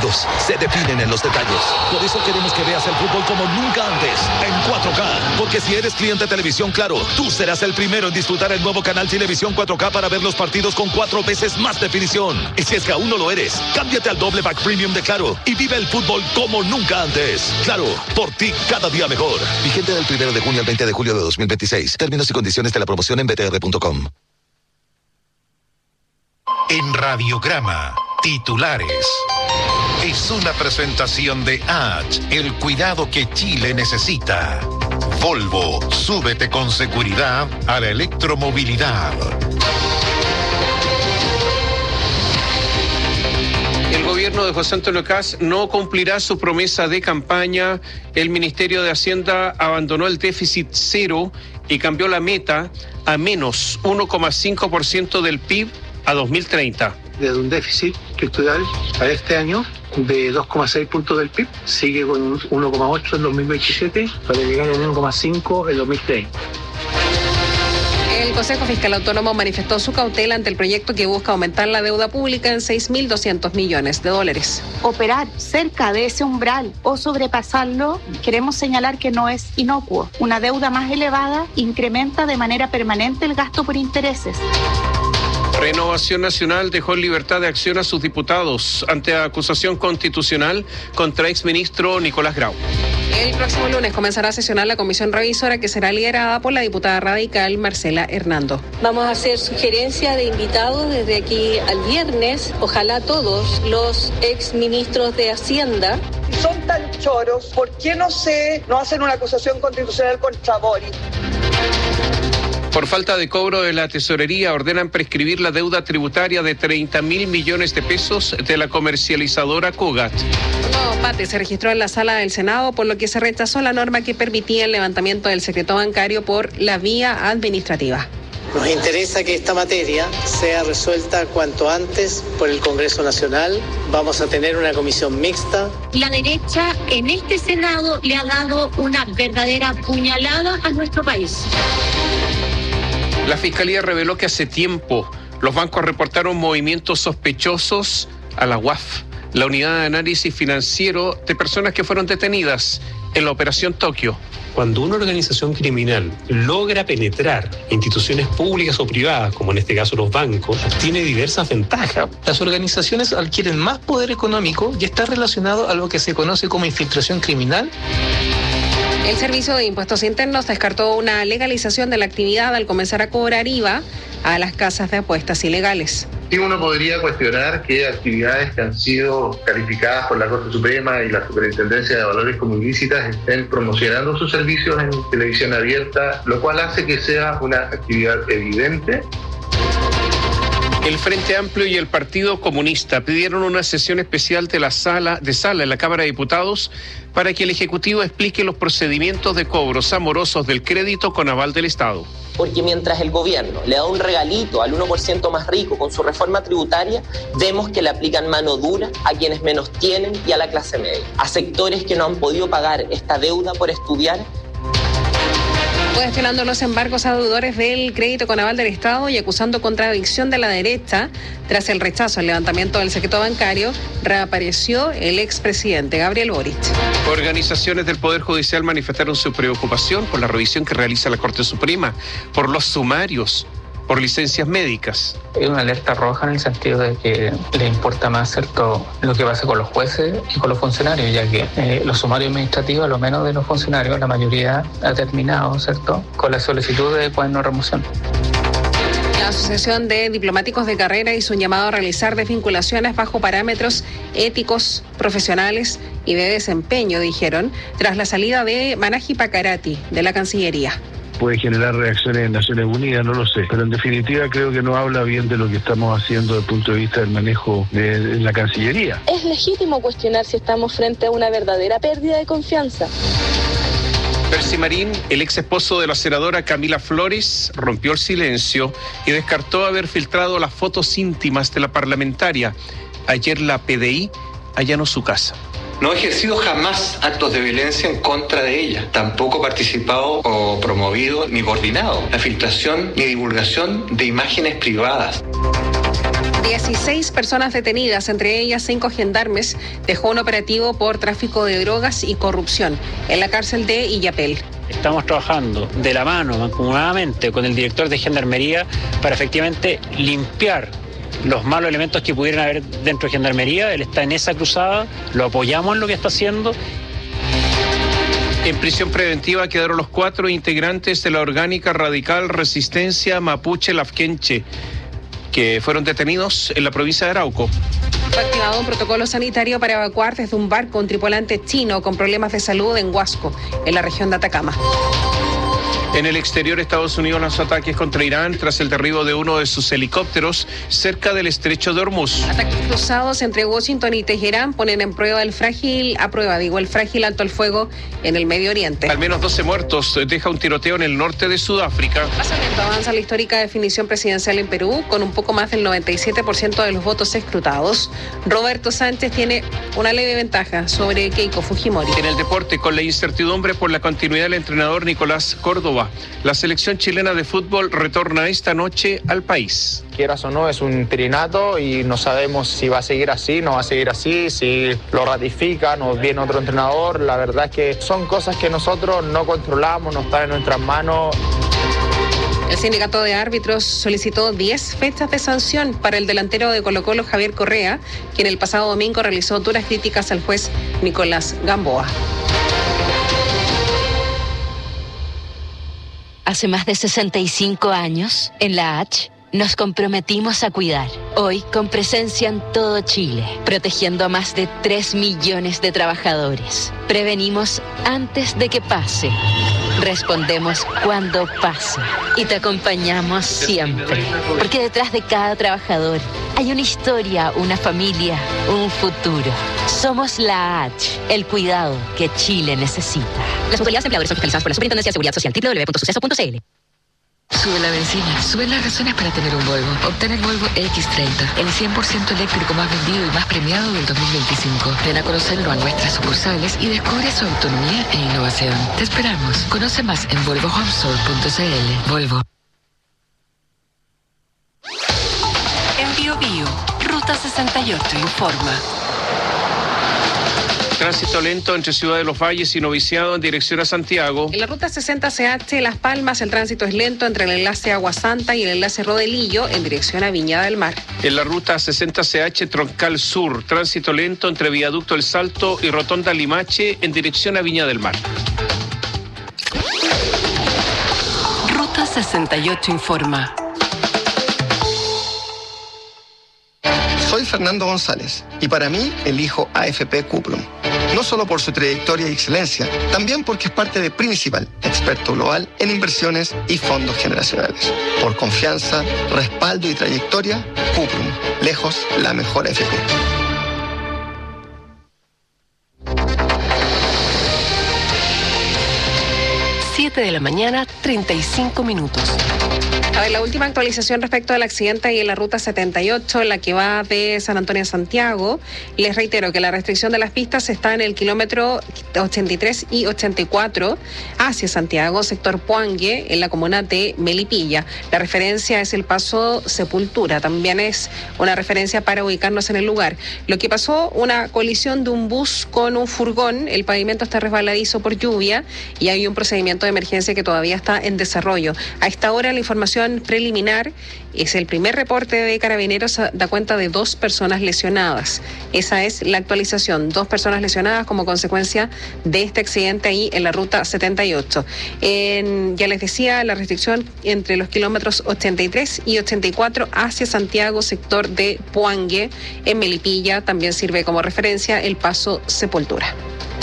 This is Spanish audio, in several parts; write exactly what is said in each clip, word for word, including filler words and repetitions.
partidos se definen en los detalles. Por eso queremos que veas el fútbol como nunca antes, en cuatro K. Porque si eres cliente de Televisión Claro, tú serás el primero en disfrutar el nuevo canal Televisión cuatro K para ver los partidos con cuatro veces más definición. Y si es que aún no lo eres, cámbiate al doble pack premium de Claro y vive el fútbol como nunca antes. Claro, por ti cada día mejor. Vigente del primero de junio al veinte de julio de dos mil veintiséis. Términos y condiciones de la promoción en b t r punto com. En Radiograma, titulares. Es una presentación de H, el cuidado que Chile necesita. Volvo, súbete con seguridad a la electromovilidad. El gobierno de José Antonio Kast no cumplirá su promesa de campaña. El Ministerio de Hacienda abandonó el déficit cero y cambió la meta a menos uno coma cinco por ciento del P I B a dos mil treinta. Desde un déficit estructural para este año de dos coma seis puntos del P I B, sigue con un uno coma ocho en dos mil veintisiete para llegar a uno coma cinco en dos mil treinta. El Consejo Fiscal Autónomo manifestó su cautela ante el proyecto que busca aumentar la deuda pública en seis mil doscientos millones de dólares. Operar cerca de ese umbral o sobrepasarlo, queremos señalar que no es inocuo. Una deuda más elevada incrementa de manera permanente el gasto por intereses. Renovación Nacional dejó en libertad de acción a sus diputados ante acusación constitucional contra exministro Nicolás Grau. El próximo lunes comenzará a sesionar la comisión revisora que será liderada por la diputada radical Marcela Hernando. Vamos a hacer sugerencias de invitados desde aquí al viernes. Ojalá todos los exministros de Hacienda. Si son tan choros, ¿por qué no se no hacen una acusación constitucional contra Boric? Por falta de cobro de la tesorería, ordenan prescribir la deuda tributaria de treinta mil millones de pesos de la comercializadora Cogat. Un nuevo empate se registró en la sala del Senado, por lo que se rechazó la norma que permitía el levantamiento del secreto bancario por la vía administrativa. Nos interesa que esta materia sea resuelta cuanto antes por el Congreso Nacional. Vamos a tener una comisión mixta. La derecha en este Senado le ha dado una verdadera puñalada a nuestro país. La Fiscalía reveló que hace tiempo los bancos reportaron movimientos sospechosos a la U A F, la Unidad de Análisis Financiero, de personas que fueron detenidas en la Operación Tokio. Cuando una organización criminal logra penetrar instituciones públicas o privadas, como en este caso los bancos, tiene diversas ventajas. Las organizaciones adquieren más poder económico y está relacionado a lo que se conoce como infiltración criminal. El Servicio de Impuestos Internos descartó una legalización de la actividad al comenzar a cobrar I V A a las casas de apuestas ilegales. Sí, uno podría cuestionar que actividades que han sido calificadas por la Corte Suprema y la Superintendencia de Valores como ilícitas estén promocionando sus servicios en televisión abierta, lo cual hace que sea una actividad evidente. El Frente Amplio y el Partido Comunista pidieron una sesión especial de la sala de sala en la Cámara de Diputados para que el Ejecutivo explique los procedimientos de cobros amorosos del crédito con aval del Estado. Porque mientras el gobierno le da un regalito al uno por ciento más rico con su reforma tributaria, vemos que le aplican mano dura a quienes menos tienen y a la clase media, a sectores que no han podido pagar esta deuda por estudiar. Cuestionando los embargos a deudores del crédito con aval del Estado y acusando contradicción de la derecha, tras el rechazo al levantamiento del secreto bancario, reapareció el expresidente Gabriel Boric. Organizaciones del Poder Judicial manifestaron su preocupación por la revisión que realiza la Corte Suprema, por los sumarios, por licencias médicas. Es una alerta roja en el sentido de que le importa más, ¿cierto?, lo que pasa con los jueces y con los funcionarios, ya que eh, los sumarios administrativos, a lo menos de los funcionarios, la mayoría ha terminado, ¿cierto?, con la solicitud de cuaderno de remoción. La Asociación de Diplomáticos de Carrera hizo un llamado a realizar desvinculaciones bajo parámetros éticos, profesionales y de desempeño, dijeron, tras la salida de Manaji Pacarati de la Cancillería. Puede generar reacciones en Naciones Unidas, no lo sé, pero en definitiva creo que no habla bien de lo que estamos haciendo desde el punto de vista del manejo de, de la Cancillería. Es legítimo cuestionar si estamos frente a una verdadera pérdida de confianza. Percy Marín, el ex esposo de la senadora Camila Flores, rompió el silencio y descartó haber filtrado las fotos íntimas de la parlamentaria. Ayer la P D I allanó su casa. No he ejercido jamás actos de violencia en contra de ella. Tampoco he participado o promovido ni coordinado la filtración ni divulgación de imágenes privadas. dieciséis personas detenidas, entre ellas cinco gendarmes, dejó un operativo por tráfico de drogas y corrupción en la cárcel de Illapel. Estamos trabajando de la mano, mancomunadamente, con el director de Gendarmería para efectivamente limpiar los malos elementos que pudieran haber dentro de Gendarmería. Él está en esa cruzada, lo apoyamos en lo que está haciendo. En prisión preventiva quedaron los cuatro integrantes de la orgánica radical Resistencia Mapuche Lafkenche, que fueron detenidos en la provincia de Arauco. Fue activado un protocolo sanitario para evacuar desde un barco un tripulante chino con problemas de salud en Huasco, en la región de Atacama. En el exterior, Estados Unidos lanzó ataques contra Irán tras el derribo de uno de sus helicópteros cerca del estrecho de Hormuz. Ataques cruzados entre Washington y Teherán ponen en prueba el frágil, a prueba, digo, el frágil alto el fuego en el Medio Oriente. Al menos doce muertos deja un tiroteo en el norte de Sudáfrica. Más lento avanza la histórica definición presidencial en Perú, con un poco más del noventa y siete por ciento de los votos escrutados. Roberto Sánchez tiene una leve ventaja sobre Keiko Fujimori. En el deporte, con la incertidumbre por la continuidad del entrenador Nicolás Córdoba, la selección chilena de fútbol retorna esta noche al país. Quieras o no, es un trinato y no sabemos si va a seguir así, no va a seguir así, si lo ratifican o viene otro entrenador. La verdad es que son cosas que nosotros no controlamos, no están en nuestras manos. El sindicato de árbitros solicitó diez fechas de sanción para el delantero de Colo-Colo, Javier Correa, quien el pasado domingo realizó duras críticas al juez Nicolás Gamboa. Hace más de sesenta y cinco años, en la H, nos comprometimos a cuidar. Hoy, con presencia en todo Chile, protegiendo a más de tres millones de trabajadores. Prevenimos antes de que pase. Respondemos cuando pase. Y te acompañamos siempre. Porque detrás de cada trabajador hay una historia, una familia, un futuro. Somos la H, el cuidado que Chile necesita. Las autoridades empleadores son fiscalizadas por la Superintendencia de Seguridad Social. doble u doble u doble u punto suceso punto c l. Sube la benzina, suben las razones para tener un Volvo. Obtén el Volvo X treinta, el cien por ciento eléctrico más vendido y más premiado del dos mil veinticinco. Ven a conocerlo a nuestras sucursales y descubre su autonomía e innovación. Te esperamos. Conoce más en volvo homesol punto c l. Volvo. En Bio Bio, Ruta sesenta y ocho informa. Tránsito lento entre Ciudad de los Valles y Noviciado en dirección a Santiago. En la ruta sesenta C H Las Palmas el tránsito es lento entre el enlace Agua Santa y el enlace Rodelillo en dirección a Viña del Mar. En la ruta sesenta C H Troncal Sur, tránsito lento entre Viaducto El Salto y Rotonda Limache en dirección a Viña del Mar. Ruta sesenta y ocho informa. Soy Fernando González y para mí elijo A F P Cuprum. No solo por su trayectoria y excelencia, también porque es parte de Principal, experto global en inversiones y fondos generacionales. Por confianza, respaldo y trayectoria, Cuprum, lejos la mejor A F P. siete de la mañana, treinta y cinco minutos. A ver, la última actualización respecto al accidente ahí en la ruta setenta y ocho, la que va de San Antonio a Santiago. Les reitero que la restricción de las pistas está en el kilómetro ochenta y tres y ochenta y cuatro hacia Santiago, sector Puangue, en la comuna de Melipilla. La referencia es el paso Sepultura, también es una referencia para ubicarnos en el lugar. Lo que pasó, una colisión de un bus con un furgón, el pavimento está resbaladizo por lluvia y hay un procedimiento de emergencia que todavía está en desarrollo. A esta hora la información preliminar es el primer reporte de Carabineros, da cuenta de dos personas lesionadas. Esa es la actualización, dos personas lesionadas como consecuencia de este accidente ahí en la ruta setenta y ocho. En, ya les decía, la restricción entre los kilómetros ochenta y tres y ochenta y cuatro hacia Santiago, sector de Puangue, en Melipilla, también sirve como referencia el paso Sepultura.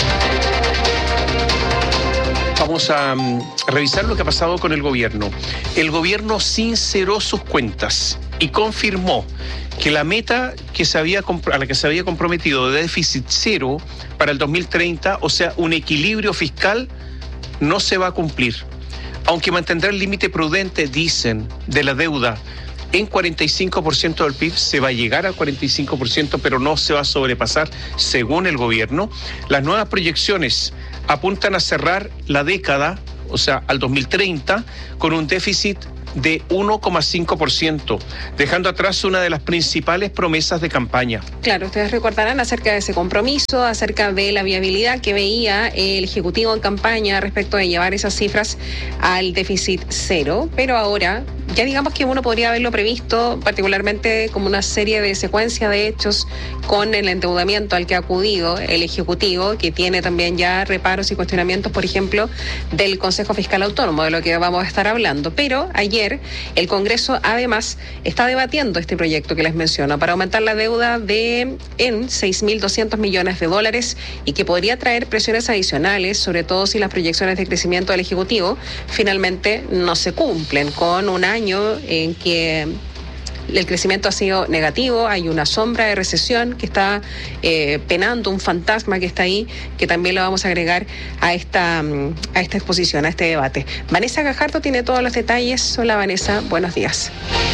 Vamos a um, revisar lo que ha pasado con el gobierno. El gobierno sinceró sus cuentas y confirmó que la meta que se había a la que se había comprometido de déficit cero para el dos mil treinta, o sea, un equilibrio fiscal, no se va a cumplir. Aunque mantendrá el límite prudente, dicen, de la deuda en cuarenta y cinco por ciento del P I B, se va a llegar al cuarenta y cinco por ciento, pero no se va a sobrepasar según el gobierno. Las nuevas proyecciones apuntan a cerrar la década, o sea, al dos mil treinta, con un déficit de uno coma cinco por ciento, dejando atrás una de las principales promesas de campaña. Claro, ustedes recordarán acerca de ese compromiso, acerca de la viabilidad que veía el Ejecutivo en campaña respecto de llevar esas cifras al déficit cero, pero ahora ya digamos que uno podría haberlo previsto particularmente como una serie de secuencia de hechos con el endeudamiento al que ha acudido el Ejecutivo, que tiene también ya reparos y cuestionamientos, por ejemplo, del Consejo Fiscal Autónomo, de lo que vamos a estar hablando. Pero ayer el Congreso además está debatiendo este proyecto que les menciono para aumentar la deuda de en seis mil doscientos millones de dólares y que podría traer presiones adicionales, sobre todo si las proyecciones de crecimiento del Ejecutivo finalmente no se cumplen, con un año en que el crecimiento ha sido negativo, hay una sombra de recesión que está eh, penando, un fantasma que está ahí, que también lo vamos a agregar a esta, a esta exposición, a este debate. Vanessa Gajardo tiene todos los detalles. Hola Vanessa, buenos días.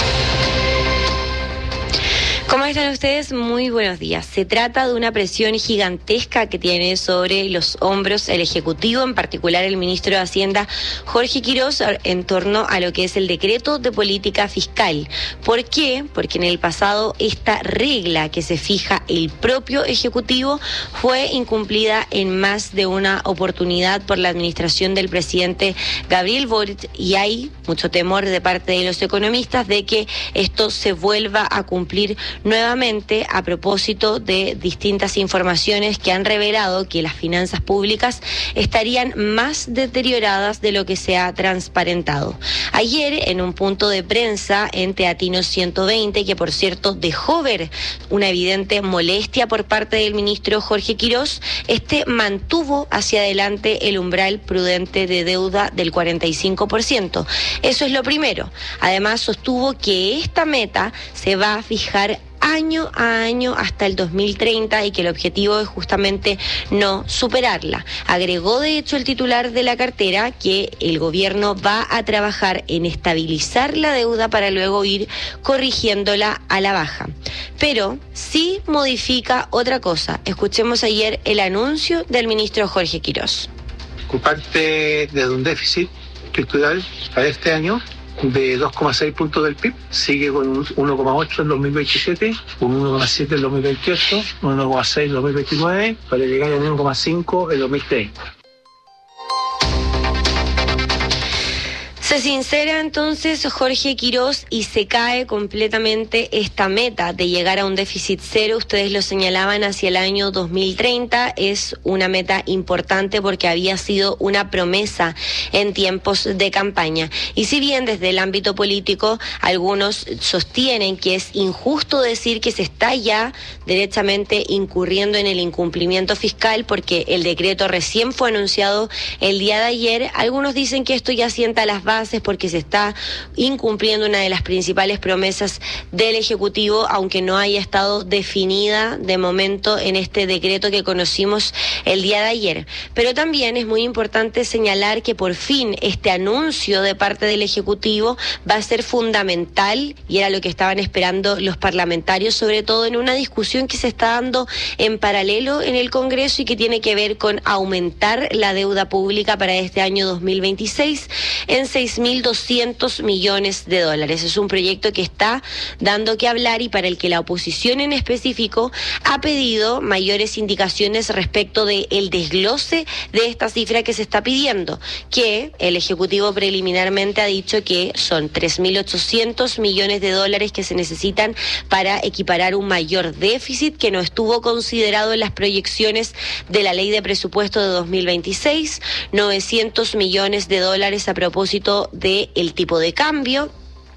¿Cómo están ustedes? Muy buenos días. Se trata de una presión gigantesca que tiene sobre los hombros el Ejecutivo, en particular el ministro de Hacienda, Jorge Quirós, en torno a lo que es el decreto de política fiscal. ¿Por qué? Porque en el pasado esta regla que se fija el propio Ejecutivo fue incumplida en más de una oportunidad por la administración del presidente Gabriel Boric, y hay mucho temor de parte de los economistas de que esto se vuelva a cumplir nuevamente, a propósito de distintas informaciones que han revelado que las finanzas públicas estarían más deterioradas de lo que se ha transparentado. Ayer, en un punto de prensa en Teatino ciento veinte, que por cierto dejó ver una evidente molestia por parte del ministro Jorge Quirós, este mantuvo hacia adelante el umbral prudente de deuda del cuarenta y cinco por ciento. Eso es lo primero. Además, sostuvo que esta meta se va a fijar año a año hasta el dos mil treinta y que el objetivo es justamente no superarla. Agregó de hecho el titular de la cartera que el gobierno va a trabajar en estabilizar la deuda para luego ir corrigiéndola a la baja. Pero sí modifica otra cosa. Escuchemos ayer el anuncio del ministro Jorge Quirós. Parte de un déficit estructural para este año de dos coma seis puntos del P I B, sigue con un uno coma ocho en dos mil veintisiete, un uno coma siete en dos mil veintiocho, un uno coma seis en dos mil veintinueve, para llegar a uno coma cinco en dos mil treinta. Se sincera entonces Jorge Quirós y se cae completamente esta meta de llegar a un déficit cero. Ustedes lo señalaban, hacia el año dos mil treinta. Es una meta importante porque había sido una promesa en tiempos de campaña. Y si bien desde el ámbito político algunos sostienen que es injusto decir que se está ya derechamente incurriendo en el incumplimiento fiscal porque el decreto recién fue anunciado el día de ayer, algunos dicen que esto ya sienta las bases porque se está incumpliendo una de las principales promesas del Ejecutivo, aunque no haya estado definida de momento en este decreto que conocimos el día de ayer. Pero también es muy importante señalar que por fin este anuncio de parte del Ejecutivo va a ser fundamental, y era lo que estaban esperando los parlamentarios, sobre todo en una discusión que se está dando en paralelo en el Congreso y que tiene que ver con aumentar la deuda pública para este año dos mil veintiséis en seis mil doscientos millones de dólares. Es un proyecto que está dando que hablar y para el que la oposición en específico ha pedido mayores indicaciones respecto de el desglose de esta cifra que se está pidiendo, que el Ejecutivo preliminarmente ha dicho que son tres mil ochocientos millones de dólares que se necesitan para equiparar un mayor déficit que no estuvo considerado en las proyecciones de la ley de presupuesto de dos mil veintiséis, novecientos millones de dólares a propósito de el tipo de cambio,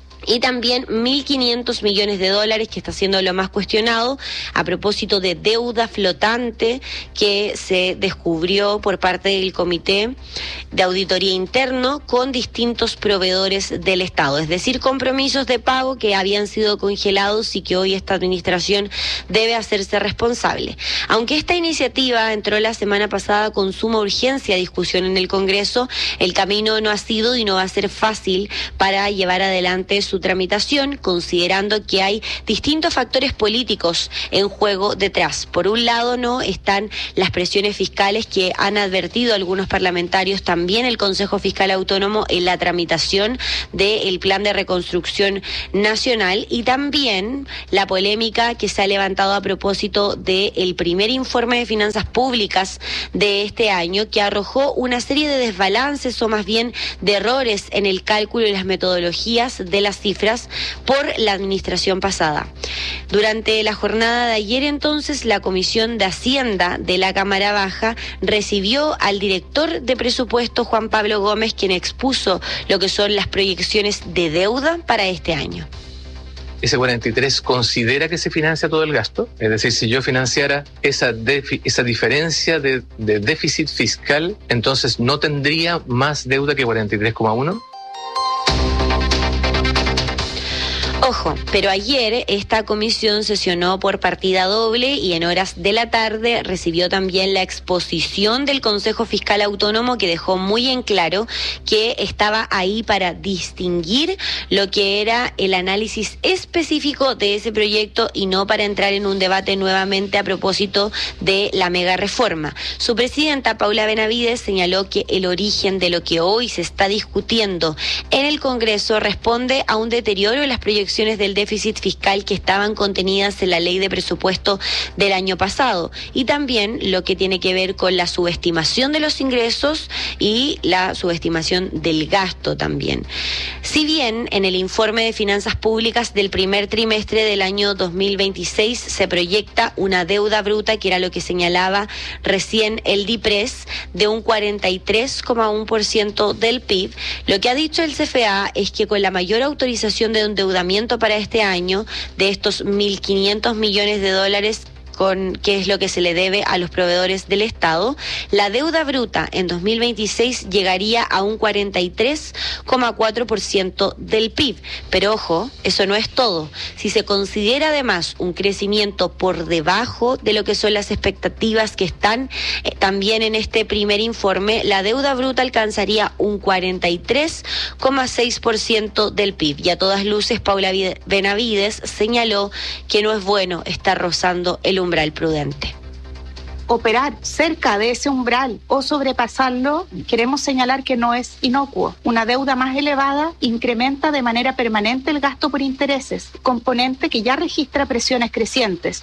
y también mil quinientos millones de dólares, que está siendo lo más cuestionado, a propósito de deuda flotante que se descubrió por parte del Comité de Auditoría Interno con distintos proveedores del Estado, es decir, compromisos de pago que habían sido congelados y que hoy esta administración debe hacerse responsable. Aunque esta iniciativa entró la semana pasada con suma urgencia a discusión en el Congreso, el camino no ha sido y no va a ser fácil para llevar adelante su tramitación, considerando que hay distintos factores políticos en juego detrás. Por un lado, no están las presiones fiscales que han advertido algunos parlamentarios, también el Consejo Fiscal Autónomo en la tramitación del Plan de Reconstrucción Nacional, y también la polémica que se ha levantado a propósito del primer informe de finanzas públicas de este año, que arrojó una serie de desbalances o más bien de errores en el cálculo y las metodologías de las cifras por la administración pasada. Durante la jornada de ayer, entonces, la Comisión de Hacienda de la Cámara Baja recibió al director de presupuesto, Juan Pablo Gómez, quien expuso lo que son las proyecciones de deuda para este año. Ese cuarenta y tres considera que se financia todo el gasto, es decir, si yo financiara esa, defi- esa diferencia de, de déficit fiscal, entonces no tendría más deuda que cuarenta y tres coma uno. Ojo, pero ayer esta comisión sesionó por partida doble y en horas de la tarde recibió también la exposición del Consejo Fiscal Autónomo, que dejó muy en claro que estaba ahí para distinguir lo que era el análisis específico de ese proyecto y no para entrar en un debate nuevamente a propósito de la mega reforma. Su presidenta, Paula Benavides, señaló que el origen de lo que hoy se está discutiendo en el Congreso responde a un deterioro en las proyecciones del déficit fiscal que estaban contenidas en la ley de presupuesto del año pasado, y también lo que tiene que ver con la subestimación de los ingresos y la subestimación del gasto también. Si bien en el informe de finanzas públicas del primer trimestre del año dos mil veintiséis se proyecta una deuda bruta, que era lo que señalaba recién el DIPRES, de un cuarenta y tres coma uno por ciento del P I B, lo que ha dicho el C F A es que con la mayor autorización de endeudamiento para este año, de estos mil quinientos millones de dólares, con qué es lo que se le debe a los proveedores del Estado, la deuda bruta en dos mil veintiséis llegaría a un cuarenta y tres coma cuatro por ciento del P I B. Pero ojo, eso no es todo. Si se considera además un crecimiento por debajo de lo que son las expectativas que están eh, también en este primer informe, la deuda bruta alcanzaría un cuarenta y tres coma seis por ciento del P I B. Y a todas luces, Paula Benavides señaló que no es bueno estar rozando el umbral prudente. Operar cerca de ese umbral o sobrepasarlo, queremos señalar que no es inocuo. Una deuda más elevada incrementa de manera permanente el gasto por intereses, componente que ya registra presiones crecientes.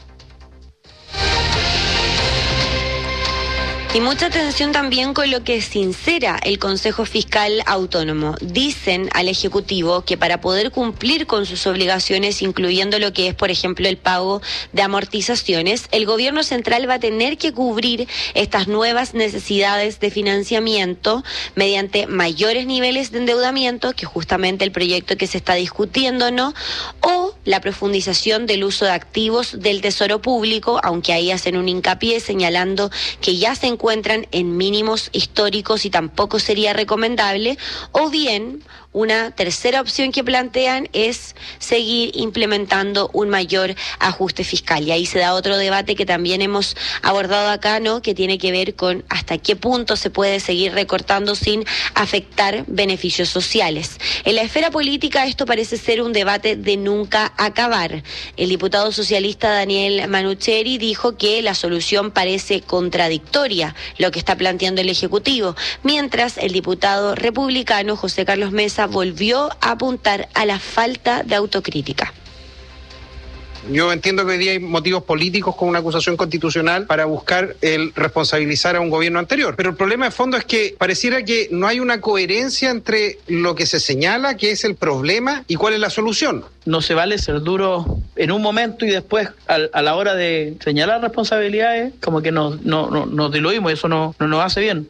Y mucha atención también con lo que sincera el Consejo Fiscal Autónomo. Dicen al Ejecutivo que para poder cumplir con sus obligaciones, incluyendo lo que es, por ejemplo, el pago de amortizaciones, el gobierno central va a tener que cubrir estas nuevas necesidades de financiamiento mediante mayores niveles de endeudamiento, que justamente el proyecto que se está discutiendo, ¿no? O la profundización del uso de activos del Tesoro Público, aunque ahí hacen un hincapié señalando que ya se encuentran encuentran en mínimos históricos y tampoco sería recomendable, o bien una tercera opción que plantean es seguir implementando un mayor ajuste fiscal. Y ahí se da otro debate que también hemos abordado acá, ¿no? Que tiene que ver con hasta qué punto se puede seguir recortando sin afectar beneficios sociales. En la esfera política esto parece ser un debate de nunca acabar. El diputado socialista Daniel Manucheri dijo que la solución parece contradictoria, lo que está planteando el Ejecutivo, mientras el diputado republicano José Carlos Mesa volvió a apuntar a la falta de autocrítica. Yo entiendo que hoy día hay motivos políticos con una acusación constitucional para buscar el responsabilizar a un gobierno anterior. Pero el problema de fondo es que pareciera que no hay una coherencia entre lo que se señala, que es el problema, y cuál es la solución. No se vale ser duro en un momento y después a, a la hora de señalar responsabilidades como que nos, no, no, nos diluimos y eso no, no nos hace bien.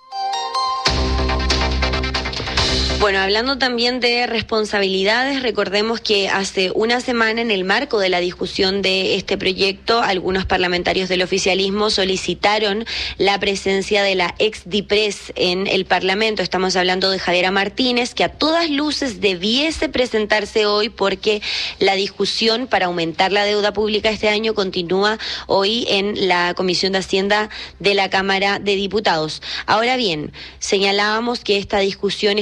Bueno, hablando también de responsabilidades, recordemos que hace una semana, en el marco de la discusión de este proyecto, algunos parlamentarios del oficialismo solicitaron la presencia de la ex DIPRES en el Parlamento. Estamos hablando de Javiera Martínez, que a todas luces debiese presentarse hoy porque la discusión para aumentar la deuda pública este año continúa hoy en la Comisión de Hacienda de la Cámara de Diputados. Ahora bien, señalábamos que esta discusión está un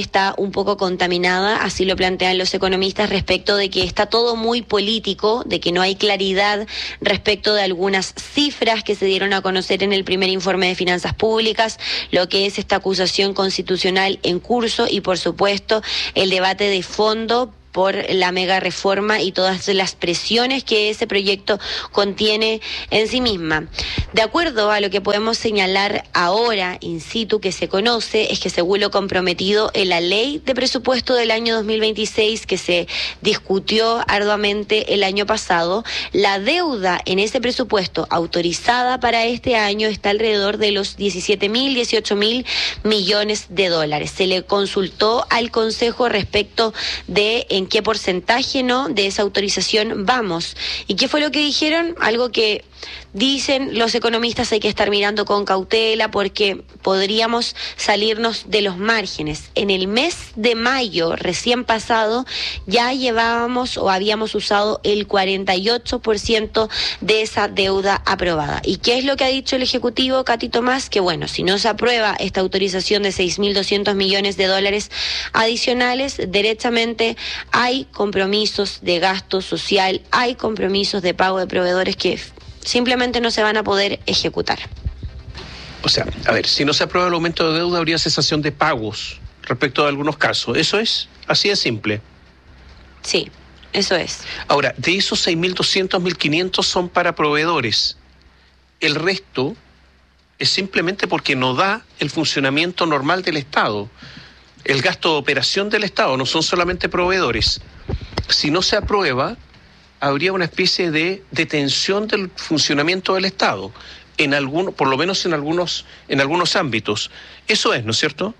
un poco contaminada, así lo plantean los economistas, respecto de que está todo muy político, de que no hay claridad respecto de algunas cifras que se dieron a conocer en el primer informe de finanzas públicas, lo que es esta acusación constitucional en curso y, por supuesto, el debate de fondo por la mega reforma y todas las presiones que ese proyecto contiene en sí misma. De acuerdo a lo que podemos señalar ahora, in situ, que se conoce, es que según lo comprometido en la ley de presupuesto del año dos mil veintiséis, que se discutió arduamente el año pasado, la deuda en ese presupuesto autorizada para este año está alrededor de los diecisiete mil, dieciocho mil millones de dólares. Se le consultó al Consejo respecto de en qué porcentaje, ¿no?, de esa autorización vamos. ¿Y qué fue lo que dijeron? Algo que dicen los economistas hay que estar mirando con cautela porque podríamos salirnos de los márgenes. En el mes de mayo recién pasado ya llevábamos o habíamos usado el cuarenta y ocho por ciento de esa deuda aprobada. ¿Y qué es lo que ha dicho el Ejecutivo, Katy Tomás? Que bueno, si no se aprueba esta autorización de seis mil doscientos millones de dólares adicionales, derechamente hay compromisos de gasto social, hay compromisos de pago de proveedores que simplemente no se van a poder ejecutar. O sea, a ver, si no se aprueba el aumento de deuda, habría cesación de pagos respecto a algunos casos. ¿Eso es? Así de simple. Sí, eso es. Ahora, de esos seis mil doscientos, mil quinientos son para proveedores. El resto es simplemente porque no da el funcionamiento normal del Estado. El gasto de operación del Estado no son solamente proveedores. Si no se aprueba, habría una especie de detención del funcionamiento del Estado, en alguno, por lo menos en algunos, en algunos ámbitos. Eso es, ¿no es cierto?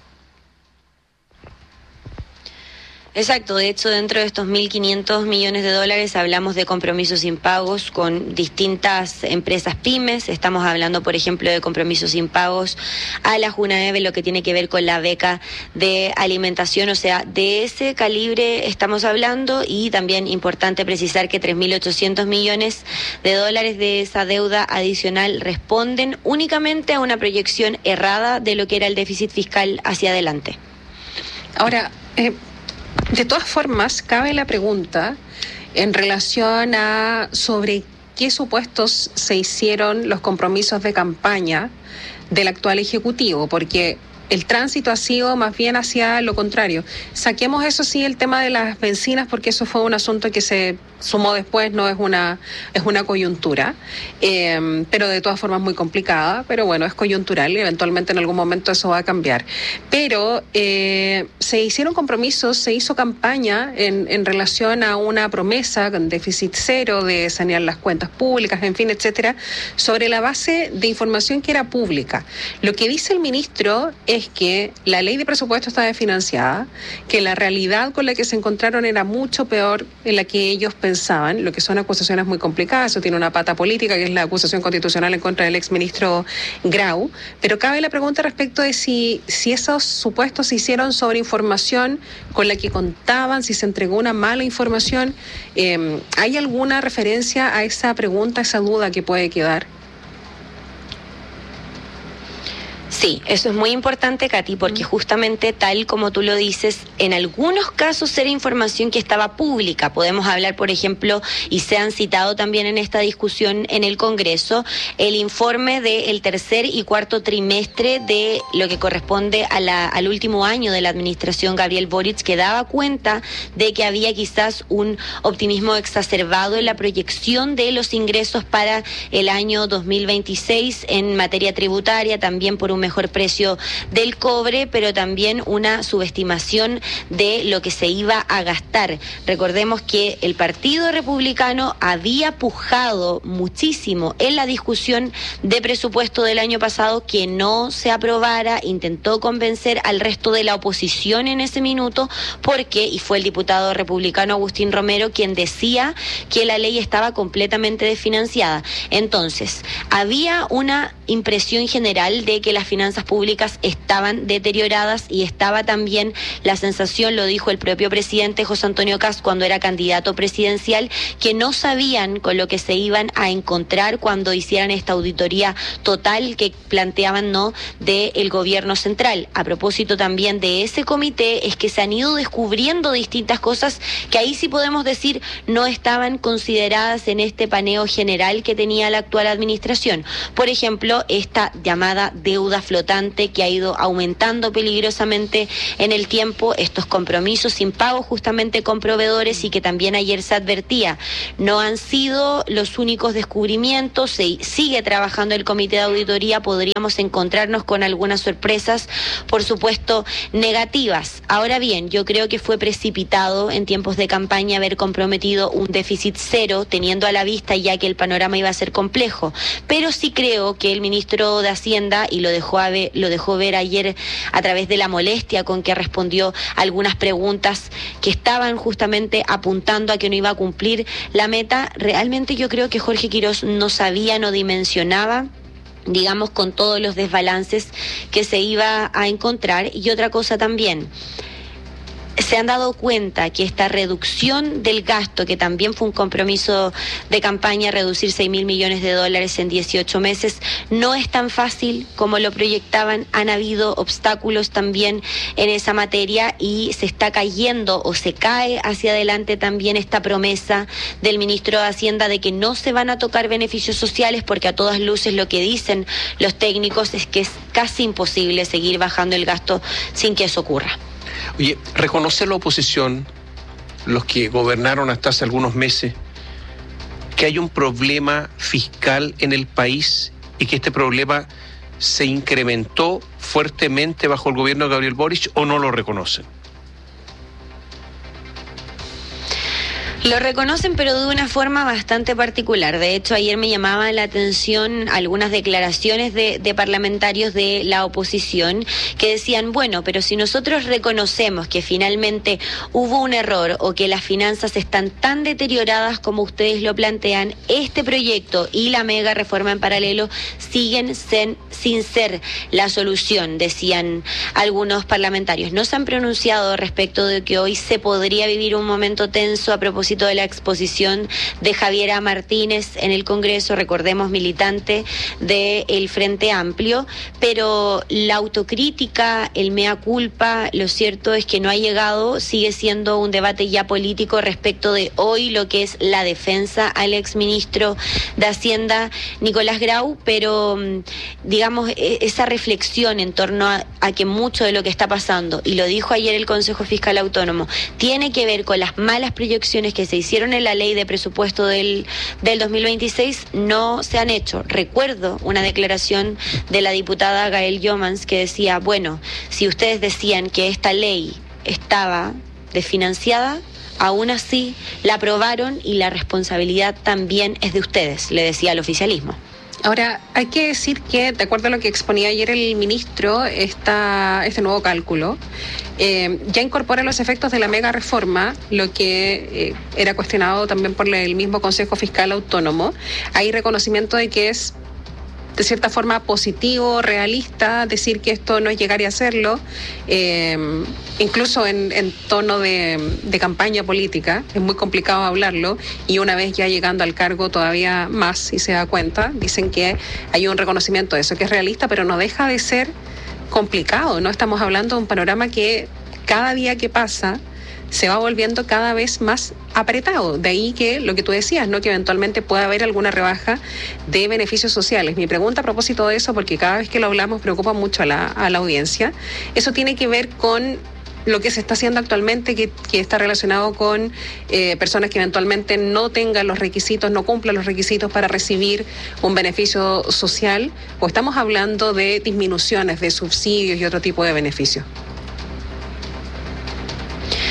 Exacto, de hecho dentro de estos mil quinientos millones de dólares hablamos de compromisos impagos con distintas empresas pymes, estamos hablando por ejemplo de compromisos impagos a la Junaeve, lo que tiene que ver con la beca de alimentación, o sea, de ese calibre estamos hablando. Y también importante precisar que tres mil ochocientos millones de dólares de esa deuda adicional responden únicamente a una proyección errada de lo que era el déficit fiscal hacia adelante. Ahora, eh... de todas formas, cabe la pregunta en relación a sobre qué supuestos se hicieron los compromisos de campaña del actual Ejecutivo, porque el tránsito ha sido más bien hacia lo contrario. Saquemos eso sí el tema de las bencinas, porque eso fue un asunto que se sumó después, no es una es una coyuntura, eh, pero de todas formas muy complicada, pero bueno, es coyuntural y eventualmente en algún momento eso va a cambiar. Pero eh, se hicieron compromisos, se hizo campaña en, en relación a una promesa con déficit cero, de sanear las cuentas públicas, en fin, etcétera, sobre la base de información que era pública. Lo que dice el ministro es que la ley de presupuesto está desfinanciada, que la realidad con la que se encontraron era mucho peor en la que ellos pensaban, lo que son acusaciones muy complicadas. Eso tiene una pata política, que es la acusación constitucional en contra del exministro Grau, pero cabe la pregunta respecto de si, si esos supuestos se hicieron sobre información con la que contaban, si se entregó una mala información. Eh, ¿hay alguna referencia a esa pregunta, a esa duda que puede quedar? Sí, eso es muy importante, Katy, porque justamente tal como tú lo dices, en algunos casos era información que estaba pública. Podemos hablar, por ejemplo, y se han citado también en esta discusión en el Congreso, el informe del tercer y cuarto trimestre de lo que corresponde a la, al último año de la administración Gabriel Boric, que daba cuenta de que había quizás un optimismo exacerbado en la proyección de los ingresos para el año dos mil veintiséis en materia tributaria, también por un mejor precio del cobre, pero también una subestimación de lo que se iba a gastar. Recordemos que el Partido Republicano había pujado muchísimo en la discusión de presupuesto del año pasado que no se aprobara, intentó convencer al resto de la oposición en ese minuto, porque, y fue el diputado republicano Agustín Romero quien decía que la ley estaba completamente desfinanciada. Entonces, había una impresión general de que la financiación finanzas públicas estaban deterioradas y estaba también la sensación, lo dijo el propio presidente José Antonio Kast cuando era candidato presidencial, que no sabían con lo que se iban a encontrar cuando hicieran esta auditoría total que planteaban no del gobierno central. A propósito también de ese comité es que se han ido descubriendo distintas cosas que ahí sí podemos decir no estaban consideradas en este paneo general que tenía la actual administración. Por ejemplo, esta llamada deuda flotante que ha ido aumentando peligrosamente en el tiempo, estos compromisos sin pago justamente con proveedores y que también ayer se advertía, no han sido los únicos descubrimientos, se sigue trabajando el comité de auditoría, podríamos encontrarnos con algunas sorpresas, por supuesto, negativas. Ahora bien, yo creo que fue precipitado en tiempos de campaña haber comprometido un déficit cero, teniendo a la vista ya que el panorama iba a ser complejo, pero sí creo que el ministro de Hacienda, y lo dejó, a ver, lo dejó ver ayer a través de la molestia con que respondió algunas preguntas que estaban justamente apuntando a que no iba a cumplir la meta, realmente yo creo que Jorge Quirós no sabía, no dimensionaba, digamos, con todos los desbalances que se iba a encontrar. Y otra cosa también, se han dado cuenta que esta reducción del gasto, que también fue un compromiso de campaña, reducir seis mil millones de dólares en dieciocho meses, no es tan fácil como lo proyectaban. Han habido obstáculos también en esa materia y se está cayendo o se cae hacia adelante también esta promesa del ministro de Hacienda de que no se van a tocar beneficios sociales, porque a todas luces lo que dicen los técnicos es que es casi imposible seguir bajando el gasto sin que eso ocurra. Oye, reconoce la oposición, los que gobernaron hasta hace algunos meses, que hay un problema fiscal en el país y que este problema se incrementó fuertemente bajo el gobierno de Gabriel Boric, ¿o no lo reconocen? Lo reconocen, pero de una forma bastante particular. De hecho, ayer me llamaban la atención algunas declaraciones de, de parlamentarios de la oposición que decían, bueno, pero si nosotros reconocemos que finalmente hubo un error o que las finanzas están tan deterioradas como ustedes lo plantean, este proyecto y la mega reforma en paralelo siguen sen, sin ser la solución, decían algunos parlamentarios. No se han pronunciado respecto de que hoy se podría vivir un momento tenso a propósito de la exposición de Javiera Martínez en el Congreso, recordemos, militante del Frente Amplio, pero la autocrítica, el mea culpa, lo cierto es que no ha llegado, sigue siendo un debate ya político respecto de hoy lo que es la defensa al exministro de Hacienda, Nicolás Grau, pero digamos, esa reflexión en torno a, a que mucho de lo que está pasando, y lo dijo ayer el Consejo Fiscal Autónomo, tiene que ver con las malas proyecciones que se hicieron en la ley de presupuesto del, del dos mil veintiséis, no se han hecho. Recuerdo una declaración de la diputada Gael Yomans que decía, bueno, si ustedes decían que esta ley estaba desfinanciada, aún así la aprobaron y la responsabilidad también es de ustedes, le decía al oficialismo. Ahora, hay que decir que, de acuerdo a lo que exponía ayer el ministro, esta, este nuevo cálculo eh, ya incorpora los efectos de la mega reforma, lo que eh, era cuestionado también por el mismo Consejo Fiscal Autónomo. Hay reconocimiento de que es, de cierta forma, positivo, realista, decir que esto no es llegar y hacerlo, eh, incluso en, en tono de, de campaña política, es muy complicado hablarlo, y una vez ya llegando al cargo todavía más, si se da cuenta, dicen que hay un reconocimiento de eso, que es realista, pero no deja de ser complicado, ¿no? Estamos hablando de un panorama que cada día que pasa se va volviendo cada vez más apretado. De ahí que lo que tú decías, ¿no? Que eventualmente pueda haber alguna rebaja de beneficios sociales. Mi pregunta a propósito de eso, porque cada vez que lo hablamos preocupa mucho a la, a la audiencia, eso tiene que ver con lo que se está haciendo actualmente, que, que está relacionado con eh, personas que eventualmente no tengan los requisitos, no cumplan los requisitos para recibir un beneficio social, o estamos hablando de disminuciones de subsidios y otro tipo de beneficios.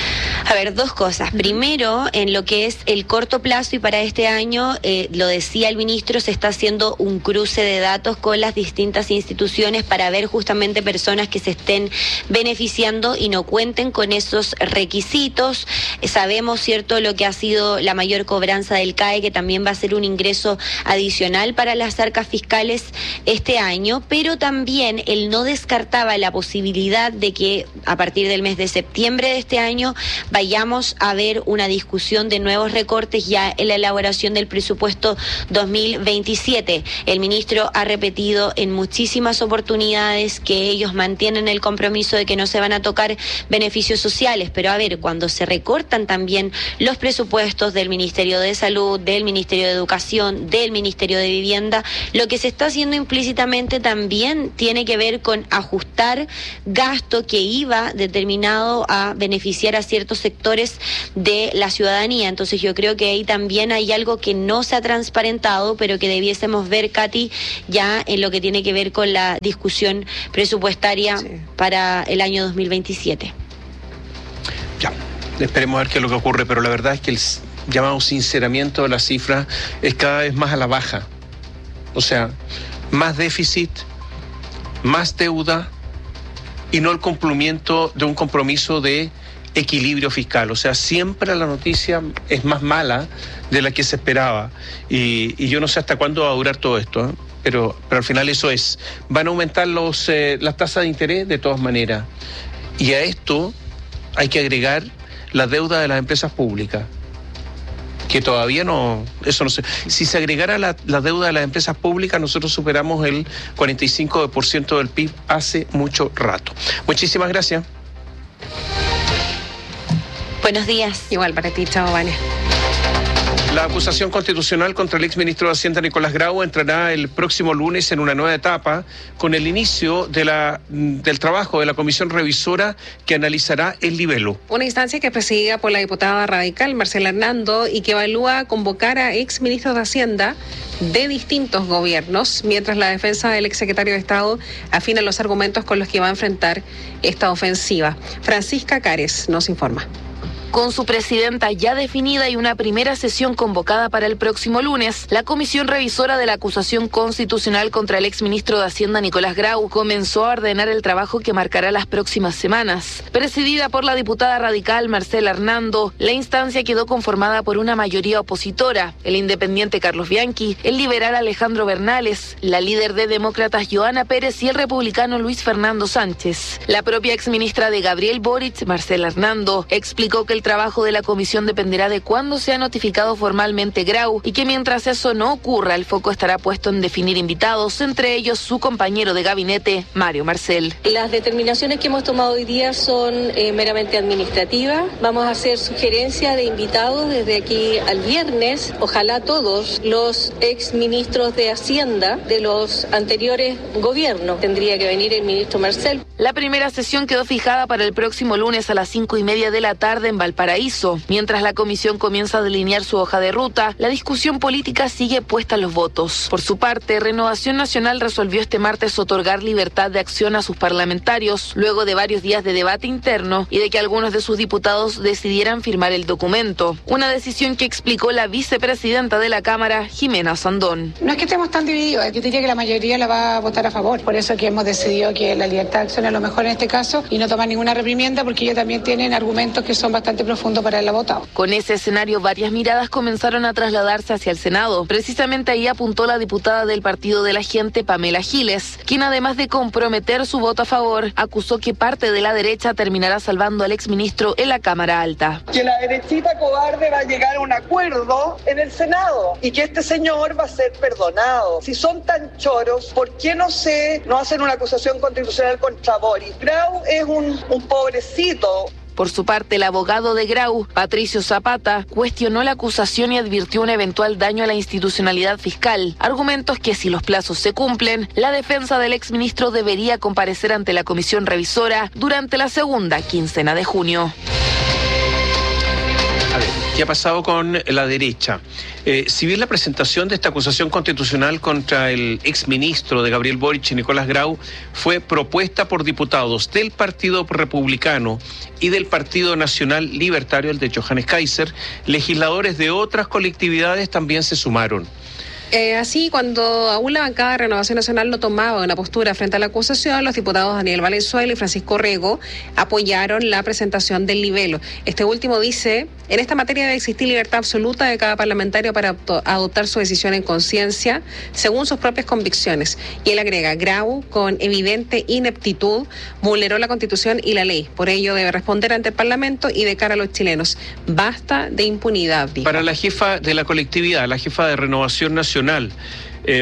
A ver, dos cosas. Primero, en lo que es el corto plazo y para este año, eh, lo decía el ministro, se está haciendo un cruce de datos con las distintas instituciones para ver justamente personas que se estén beneficiando y no cuenten con esos requisitos. Eh, sabemos, cierto, lo que ha sido la mayor cobranza del C A E, que también va a ser un ingreso adicional para las arcas fiscales este año, pero también él no descartaba la posibilidad de que a partir del mes de septiembre de este año vayamos a ver una discusión de nuevos recortes ya en la elaboración del presupuesto dos mil veintisiete. El ministro ha repetido en muchísimas oportunidades que ellos mantienen el compromiso de que no se van a tocar beneficios sociales, pero a ver, cuando se recortan también los presupuestos del Ministerio de Salud, del Ministerio de Educación, del Ministerio de Vivienda, lo que se está haciendo implícitamente también tiene que ver con ajustar gasto que iba determinado a beneficiar a ciertos sectores de la ciudadanía. Entonces yo creo que ahí también hay algo que no se ha transparentado, pero que debiésemos ver, Katy, ya en lo que tiene que ver con la discusión presupuestaria sí. para el año dos mil veintisiete. Ya, esperemos a ver qué es lo que ocurre, pero la verdad es que el llamado sinceramiento de la cifra es cada vez más a la baja. O sea, más déficit, más deuda y no el cumplimiento de un compromiso de equilibrio fiscal. O sea, siempre la noticia es más mala de la que se esperaba. Y, y yo no sé hasta cuándo va a durar todo esto, ¿eh? pero, pero al final eso es. Van a aumentar los, eh, las tasas de interés de todas maneras. Y a esto hay que agregar la deuda de las empresas públicas, que todavía no, eso no sé. Si se agregara la, la deuda de las empresas públicas, nosotros superamos el cuarenta y cinco por ciento del P I B hace mucho rato. Muchísimas gracias. Buenos días. Igual para ti, chao, Vania. La acusación constitucional contra el exministro de Hacienda Nicolás Grau entrará el próximo lunes en una nueva etapa con el inicio de la, del trabajo de la comisión revisora que analizará el libelo. Una instancia que es presidida por la diputada radical Marcela Hernando y que evalúa convocar a exministros de Hacienda de distintos gobiernos, mientras la defensa del exsecretario de Estado afina los argumentos con los que va a enfrentar esta ofensiva. Francisca Cares nos informa. Con su presidenta ya definida y una primera sesión convocada para el próximo lunes, la comisión revisora de la acusación constitucional contra el exministro de Hacienda Nicolás Grau comenzó a ordenar el trabajo que marcará las próximas semanas. Presidida por la diputada radical Marcela Hernando, la instancia quedó conformada por una mayoría opositora, el independiente Carlos Bianchi, el liberal Alejandro Bernales, la líder de demócratas Johanna Pérez y el republicano Luis Fernando Sánchez. La propia exministra de Gabriel Boric, Marcela Hernando, explicó que el trabajo de la comisión dependerá de cuándo sea notificado formalmente Grau y que mientras eso no ocurra, el foco estará puesto en definir invitados, entre ellos su compañero de gabinete, Mario Marcel. Las determinaciones que hemos tomado hoy día son eh, meramente administrativas. Vamos a hacer sugerencia de invitados desde aquí al viernes, ojalá todos los ex ministros de Hacienda de los anteriores gobiernos. Tendría que venir el ministro Marcel. La primera sesión quedó fijada para el próximo lunes a las cinco y media de la tarde en Valparaíso. Mientras la comisión comienza a delinear su hoja de ruta, la discusión política sigue puesta en los votos. Por su parte, Renovación Nacional resolvió este martes otorgar libertad de acción a sus parlamentarios, luego de varios días de debate interno y de que algunos de sus diputados decidieran firmar el documento. Una decisión que explicó la vicepresidenta de la Cámara, Jimena Sandón. No es que estemos tan divididos, yo diría que la mayoría la va a votar a favor. Por eso que hemos decidido que la libertad de acción es lo mejor en este caso y no tomar ninguna reprimienda, porque ellos también tienen argumentos que son bastante profundo para el votado. Con ese escenario, varias miradas comenzaron a trasladarse hacia el Senado. Precisamente ahí apuntó la diputada del Partido de la Gente, Pamela Giles, quien además de comprometer su voto a favor, acusó que parte de la derecha terminará salvando al exministro en la Cámara Alta. Que la derechita cobarde va a llegar a un acuerdo en el Senado y que este señor va a ser perdonado. Si son tan choros, ¿por qué no se no hacen una acusación constitucional contra Boris? Grau es un, un pobrecito. Por su parte, el abogado de Grau, Patricio Zapata, cuestionó la acusación y advirtió un eventual daño a la institucionalidad fiscal. Argumentos que, si los plazos se cumplen, la defensa del exministro debería comparecer ante la comisión revisora durante la segunda quincena de junio. A ver, ¿Qué ha pasado con la derecha? Eh, si bien la presentación de esta acusación constitucional contra el exministro de Gabriel Boric, Nicolás Grau, fue propuesta por diputados del Partido Republicano y del Partido Nacional Libertario, el de Johannes Kaiser, legisladores de otras colectividades también se sumaron. Eh, así, cuando aún la bancada de Renovación Nacional no tomaba una postura frente a la acusación, los diputados Daniel Valenzuela y Francisco Rego apoyaron la presentación del libelo. Este último dice, en esta materia debe existir libertad absoluta de cada parlamentario para adoptar su decisión en conciencia, según sus propias convicciones. Y él agrega, Grau, con evidente ineptitud, vulneró la Constitución y la ley. Por ello debe responder ante el Parlamento y de cara a los chilenos. Basta de impunidad, dijo. Para la jefa de la colectividad, la jefa de Renovación Nacional, Eh,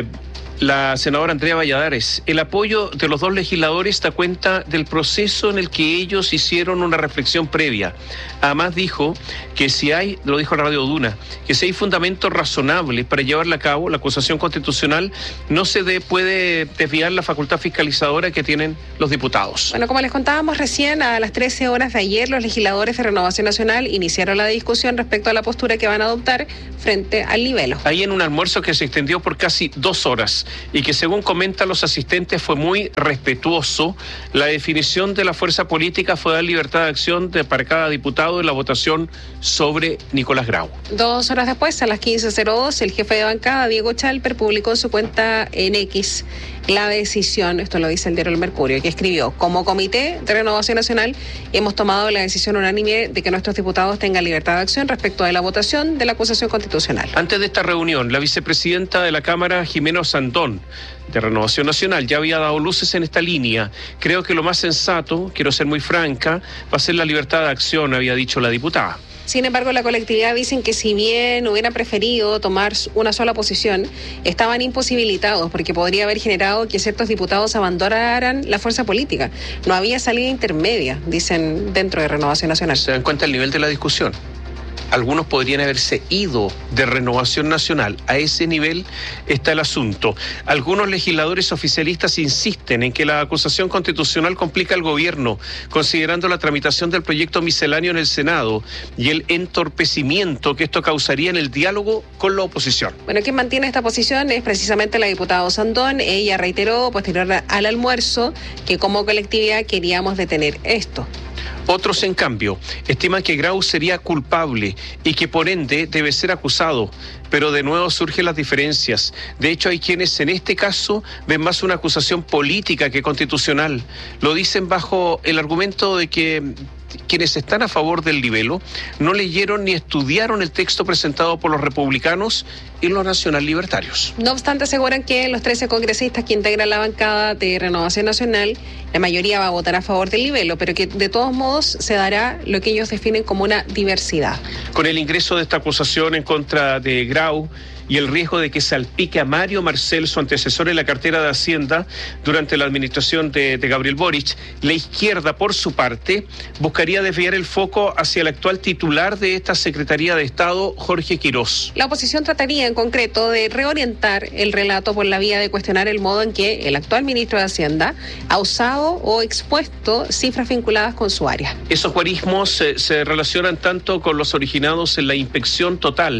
la senadora Andrea Valladares, el apoyo de los dos legisladores da cuenta del proceso en el que ellos hicieron una reflexión previa. Además dijo que si hay, lo dijo Radio Duna, que si hay fundamentos razonables para llevarla a cabo, la acusación constitucional, no se de, puede desviar la facultad fiscalizadora que tienen los diputados. Bueno, como les contábamos recién, a las trece horas de ayer, los legisladores de Renovación Nacional iniciaron la discusión respecto a la postura que van a adoptar frente al libelo. Ahí en un almuerzo que se extendió por casi dos horas y que, según comentan los asistentes, fue muy respetuoso, la definición de la fuerza política fue dar libertad de acción de, para cada diputado en la votación sobre Nicolás Grau. Dos horas después, a las quince cero dos, el jefe de bancada, Diego Chalper, publicó en su cuenta en X la decisión, esto lo dice el diario El Mercurio, que escribió, como Comité de Renovación Nacional hemos tomado la decisión unánime de que nuestros diputados tengan libertad de acción respecto de la votación de la acusación constitucional. Antes de esta reunión, la vicepresidenta de la Cámara, Jimena Sandón, de Renovación Nacional, ya había dado luces en esta línea. Creo que lo más sensato, quiero ser muy franca, va a ser la libertad de acción, había dicho la diputada. Sin embargo, la colectividad dicen que si bien hubieran preferido tomar una sola posición, estaban imposibilitados porque podría haber generado que ciertos diputados abandonaran la fuerza política. No había salida intermedia, dicen dentro de Renovación Nacional. ¿Se dan cuenta el nivel de la discusión? Algunos podrían haberse ido de Renovación Nacional. A ese nivel está el asunto. Algunos legisladores oficialistas insisten en que la acusación constitucional complica al gobierno, considerando la tramitación del proyecto misceláneo en el Senado y el entorpecimiento que esto causaría en el diálogo con la oposición. Bueno, quien mantiene esta posición es precisamente la diputada Sandón. Ella reiteró posterior al almuerzo que como colectividad queríamos detener esto. Otros, en cambio, estiman que Grau sería culpable y que por ende debe ser acusado, pero de nuevo surgen las diferencias. De hecho, hay quienes en este caso ven más una acusación política que constitucional. Lo dicen bajo el argumento de que quienes están a favor del libelo no leyeron ni estudiaron el texto presentado por los republicanos y los nacional libertarios. No obstante, aseguran que los trece congresistas que integran la bancada de Renovación Nacional, la mayoría va a votar a favor del libelo, pero que de todos modos se dará lo que ellos definen como una diversidad. Con el ingreso de esta acusación en contra de Grau y el riesgo de que salpique a Mario Marcel, su antecesor en la cartera de Hacienda durante la administración de, de Gabriel Boric, la izquierda, por su parte, buscaría desviar el foco hacia el actual titular de esta Secretaría de Estado, Jorge Quirós. La oposición trataría en concreto de reorientar el relato por la vía de cuestionar el modo en que el actual ministro de Hacienda ha usado o expuesto cifras vinculadas con su área. Esos guarismos se, se relacionan tanto con los originados en la inspección total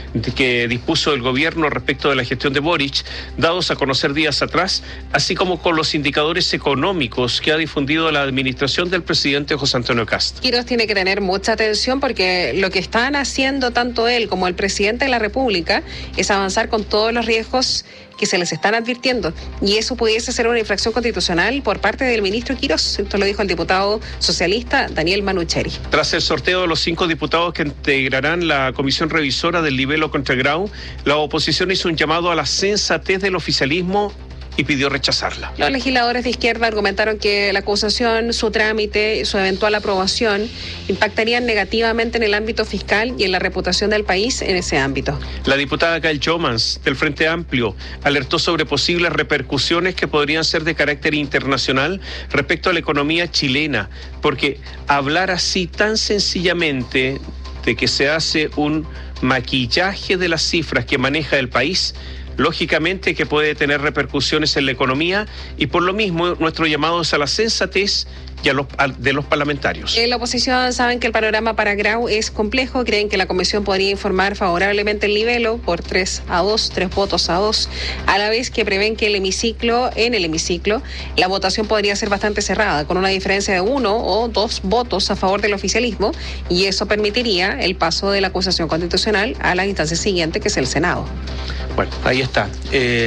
que dispuso el gobierno respecto de la gestión de Boric, dados a conocer días atrás, así como con los indicadores económicos que ha difundido la administración del presidente José Antonio Kast. Quirós tiene que tener mucha atención porque lo que están haciendo tanto él como el presidente de la República es avanzar con todos los riesgos que se les están advirtiendo, y eso pudiese ser una infracción constitucional por parte del ministro Quirós. Esto lo dijo el diputado socialista Daniel Manucheri. Tras el sorteo de los cinco diputados que integrarán la comisión revisora del libelo contra Grau, la oposición hizo un llamado a la sensatez del oficialismo y pidió rechazarla. Los legisladores de izquierda argumentaron que la acusación, su trámite y su eventual aprobación impactarían negativamente en el ámbito fiscal y en la reputación del país en ese ámbito. La diputada Gail Jomans, del Frente Amplio, alertó sobre posibles repercusiones que podrían ser de carácter internacional respecto a la economía chilena, porque hablar así tan sencillamente de que se hace un maquillaje de las cifras que maneja el país, lógicamente que puede tener repercusiones en la economía, y por lo mismo nuestro llamado es a la sensatez y a los, a, de los parlamentarios. En la oposición saben que el panorama para Grau es complejo, creen que la comisión podría informar favorablemente el nivelo por tres a dos, tres votos a dos, a la vez que prevén que el hemiciclo, en el hemiciclo, la votación podría ser bastante cerrada, con una diferencia de uno o dos votos a favor del oficialismo, y eso permitiría el paso de la acusación constitucional a la instancia siguiente, que es el Senado. Bueno, ahí está. Eh,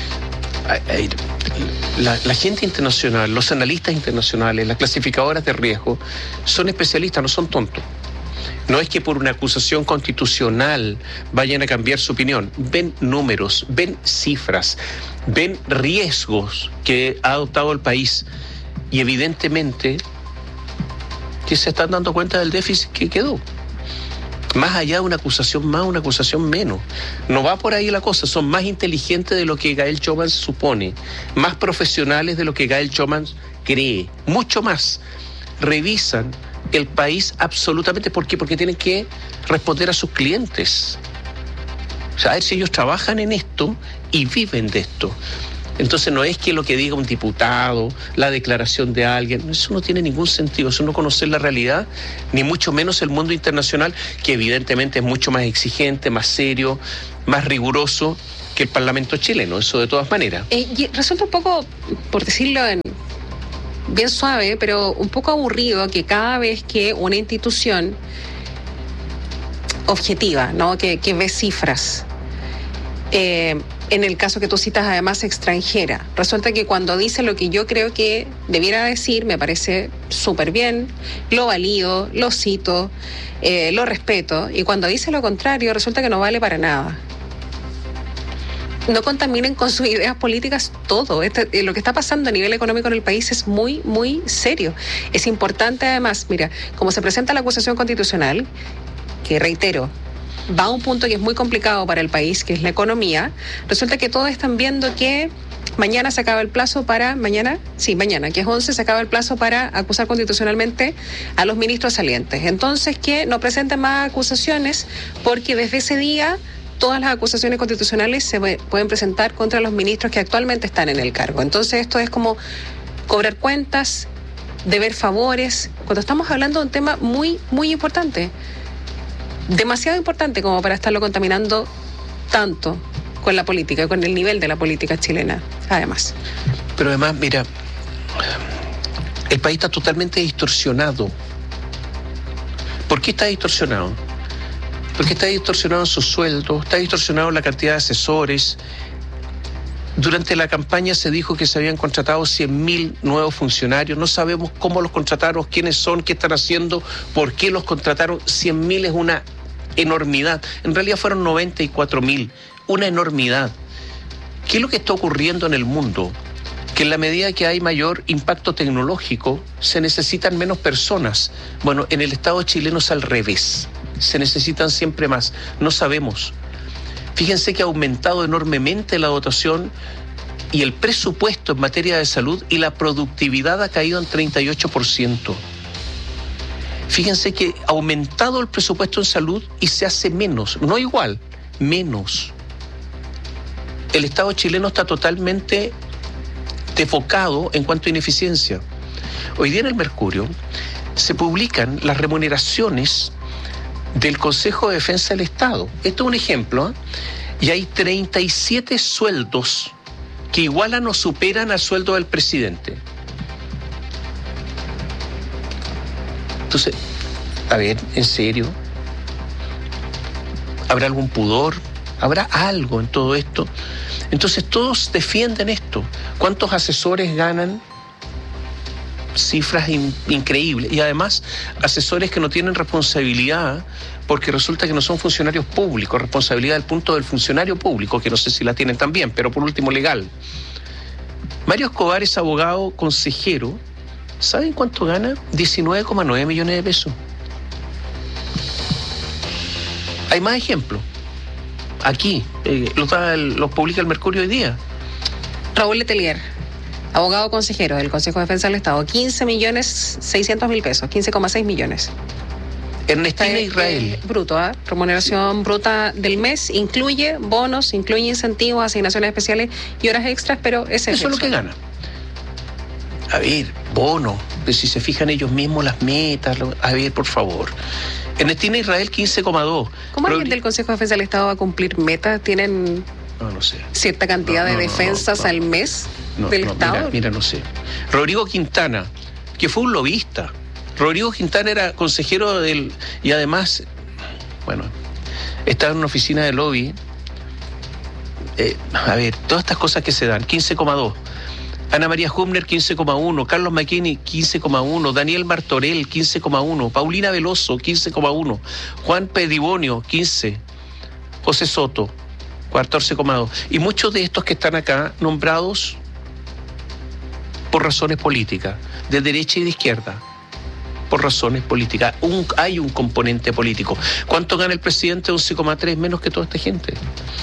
La, la gente internacional, los analistas internacionales, las clasificadoras de riesgo, son especialistas, no son tontos. No es que por una acusación constitucional vayan a cambiar su opinión. Ven números, ven cifras, ven riesgos que ha adoptado el país y evidentemente que se están dando cuenta del déficit que quedó. Más allá de una acusación más, una acusación menos. No va por ahí la cosa. Son más inteligentes de lo que Gael Choomans supone, más profesionales de lo que Gael Choomans cree, mucho más. Revisan el país absolutamente. ¿Por qué? Porque tienen que responder a sus clientes. O sea, a ver si ellos trabajan en esto y viven de esto. Entonces no es que lo que diga un diputado, la declaración de alguien, eso no tiene ningún sentido, eso no conocer la realidad, ni mucho menos el mundo internacional, que evidentemente es mucho más exigente, más serio, más riguroso que el Parlamento chileno, eso de todas maneras. Eh, y resulta un poco, por decirlo en, bien suave, pero un poco aburrido que cada vez que una institución objetiva, ¿no? que, que ve cifras, eh, en el caso que tú citas, además extranjera, resulta que cuando dice lo que yo creo que debiera decir, me parece súper bien, lo valido, lo cito, eh, lo respeto, y cuando dice lo contrario, resulta que no vale para nada. No contaminen con sus ideas políticas todo. Este, lo que está pasando a nivel económico en el país es muy, muy serio. Es importante además, mira, como se presenta la acusación constitucional, que reitero, va a un punto que es muy complicado para el país, que es la economía, resulta que todos están viendo que mañana se acaba el plazo para, mañana, sí, mañana, que es once, se acaba el plazo para acusar constitucionalmente a los ministros salientes. Entonces, que no presenten más acusaciones, porque desde ese día todas las acusaciones constitucionales se pueden presentar contra los ministros que actualmente están en el cargo. Entonces, esto es como cobrar cuentas, deber favores, cuando estamos hablando de un tema muy, muy importante. Demasiado importante como para estarlo contaminando tanto con la política, con el nivel de la política chilena, además. Pero además, mira, el país está totalmente distorsionado. ¿Por qué está distorsionado? Porque está distorsionado en sus sueldos, está distorsionado en la cantidad de asesores. Durante la campaña se dijo que se habían contratado cien mil nuevos funcionarios. No sabemos cómo los contrataron, quiénes son, qué están haciendo, por qué los contrataron. cien mil es una enormidad. En realidad fueron noventa y cuatro mil. Una enormidad. ¿Qué es lo que está ocurriendo en el mundo? Que en la medida que hay mayor impacto tecnológico, se necesitan menos personas. Bueno, en el Estado chileno es al revés. Se necesitan siempre más. No sabemos. Fíjense que ha aumentado enormemente la dotación y el presupuesto en materia de salud, y la productividad ha caído en treinta y ocho por ciento. Fíjense que ha aumentado el presupuesto en salud y se hace menos, no igual, menos. El Estado chileno está totalmente defocado en cuanto a ineficiencia. Hoy día en el Mercurio se publican las remuneraciones del Consejo de Defensa del Estado. Esto es un ejemplo, ¿eh? Y hay treinta y siete sueldos que igualan o superan al sueldo del presidente. Entonces, a ver, en serio, ¿habrá algún pudor? ¿Habrá algo en todo esto? Entonces todos defienden esto. ¿Cuántos asesores ganan? Cifras in, increíbles. Y además, asesores que no tienen responsabilidad, porque resulta que no son funcionarios públicos, responsabilidad del punto del funcionario público, que no sé si la tienen también, pero por último legal. Mario Escobar es abogado consejero. ¿Saben cuánto gana? diecinueve coma nueve millones de pesos. Hay más ejemplos. Aquí, eh, los, los publica el Mercurio hoy día. Raúl Letelier, abogado consejero del Consejo de Defensa del Estado, quince millones seiscientos mil pesos, quince coma seis millones. Ernestina Israel. Eh, bruto, ¿eh? Remuneración bruta del mes, incluye bonos, incluye incentivos, asignaciones especiales y horas extras, pero ese eso es lo que gana. A ver, bono, Pero si se fijan ellos mismos las metas, lo, a ver, por favor. Ernestina Israel, quince coma dos. ¿Cómo alguien del Consejo de Defensa del Estado va a cumplir metas? ¿Tienen no, no sé. cierta cantidad no, no, de defensas no, no, no, al mes no, del no, Estado? Mira, mira, no sé. Rodrigo Quintana, que fue un lobista. Rodrigo Quintana era consejero del... Y además, bueno, estaba en una oficina de lobby. Eh, a ver, todas estas cosas que se dan. quince coma dos. Ana María Humner, quince coma uno. Carlos McKinney, quince coma uno. Daniel Martorell, quince coma uno. Paulina Veloso, quince coma uno. Juan Pedibonio, quince. José Soto, catorce coma dos. Y muchos de estos que están acá nombrados por razones políticas, de derecha y de izquierda, por razones políticas. Un, hay un componente político. ¿Cuánto gana el presidente? once coma tres, menos que toda esta gente.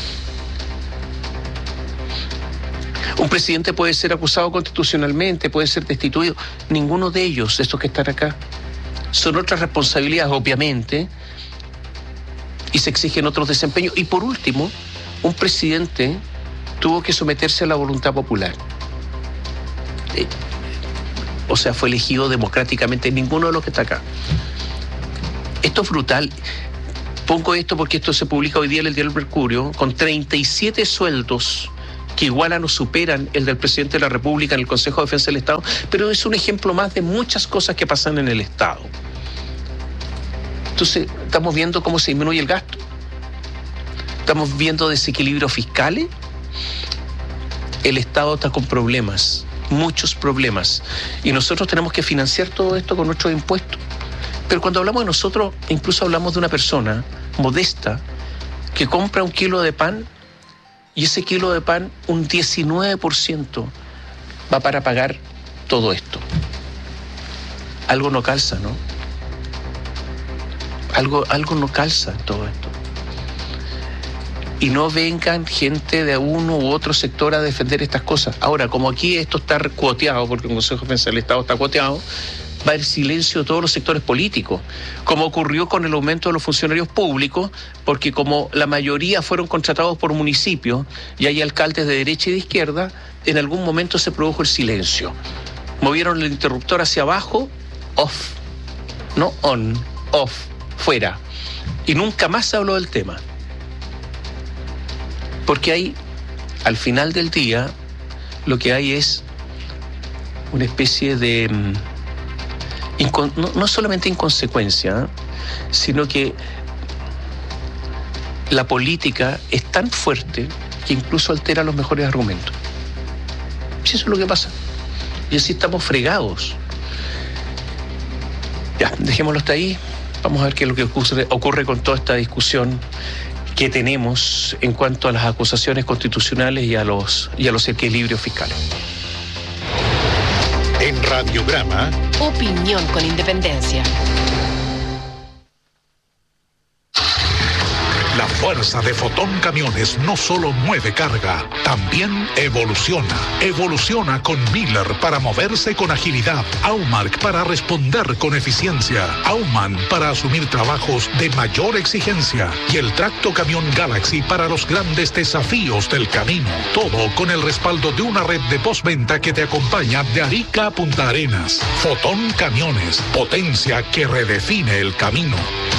Un presidente puede ser acusado constitucionalmente, puede ser destituido. Ninguno de ellos, estos que están acá, son otras responsabilidades, obviamente, y se exigen otros desempeños. Y por último, un presidente tuvo que someterse a la voluntad popular. Eh, o sea, fue elegido democráticamente. Ninguno de los que está acá. Esto es brutal. Pongo esto porque esto se publica hoy día en el diario El Mercurio, con treinta y siete sueldos que igualan o superan el del presidente de la República en el Consejo de Defensa del Estado, pero es un ejemplo más de muchas cosas que pasan en el Estado. Entonces, estamos viendo cómo se disminuye el gasto, estamos viendo desequilibrios fiscales, el Estado está con problemas, muchos problemas, y nosotros tenemos que financiar todo esto con nuestros impuestos. Pero cuando hablamos de nosotros, incluso hablamos de una persona modesta que compra un kilo de pan, y ese kilo de pan, un diecinueve por ciento va para pagar todo esto. Algo no calza, ¿no? Algo, algo no calza en todo esto. Y no vengan gente de uno u otro sector a defender estas cosas. Ahora, como aquí esto está cuoteado, porque el Consejo de Defensa del Estado está cuoteado, va a haber silencio de todos los sectores políticos, como ocurrió con el aumento de los funcionarios públicos, porque como la mayoría fueron contratados por municipios y hay alcaldes de derecha y de izquierda, en algún momento se produjo el silencio. Movieron el interruptor hacia abajo, off, no on, off, fuera. Y nunca más se habló del tema. Porque hay, al final del día, lo que hay es una especie de... No, no solamente inconsecuencia, ¿eh? sino que la política es tan fuerte que incluso altera los mejores argumentos. Si eso es lo que pasa. Y así estamos fregados. Ya, dejémoslo hasta ahí. Vamos a ver qué es lo que ocurre, ocurre con toda esta discusión que tenemos en cuanto a las acusaciones constitucionales y a los, y a los equilibrios fiscales. En Radiograma, opinión con independencia. La fuerza de Fotón Camiones no solo mueve carga, también evoluciona. Evoluciona con Miller para moverse con agilidad, Aumark para responder con eficiencia, Auman para asumir trabajos de mayor exigencia y el Tracto Camión Galaxy para los grandes desafíos del camino. Todo con el respaldo de una red de postventa que te acompaña de Arica a Punta Arenas. Fotón Camiones, potencia que redefine el camino.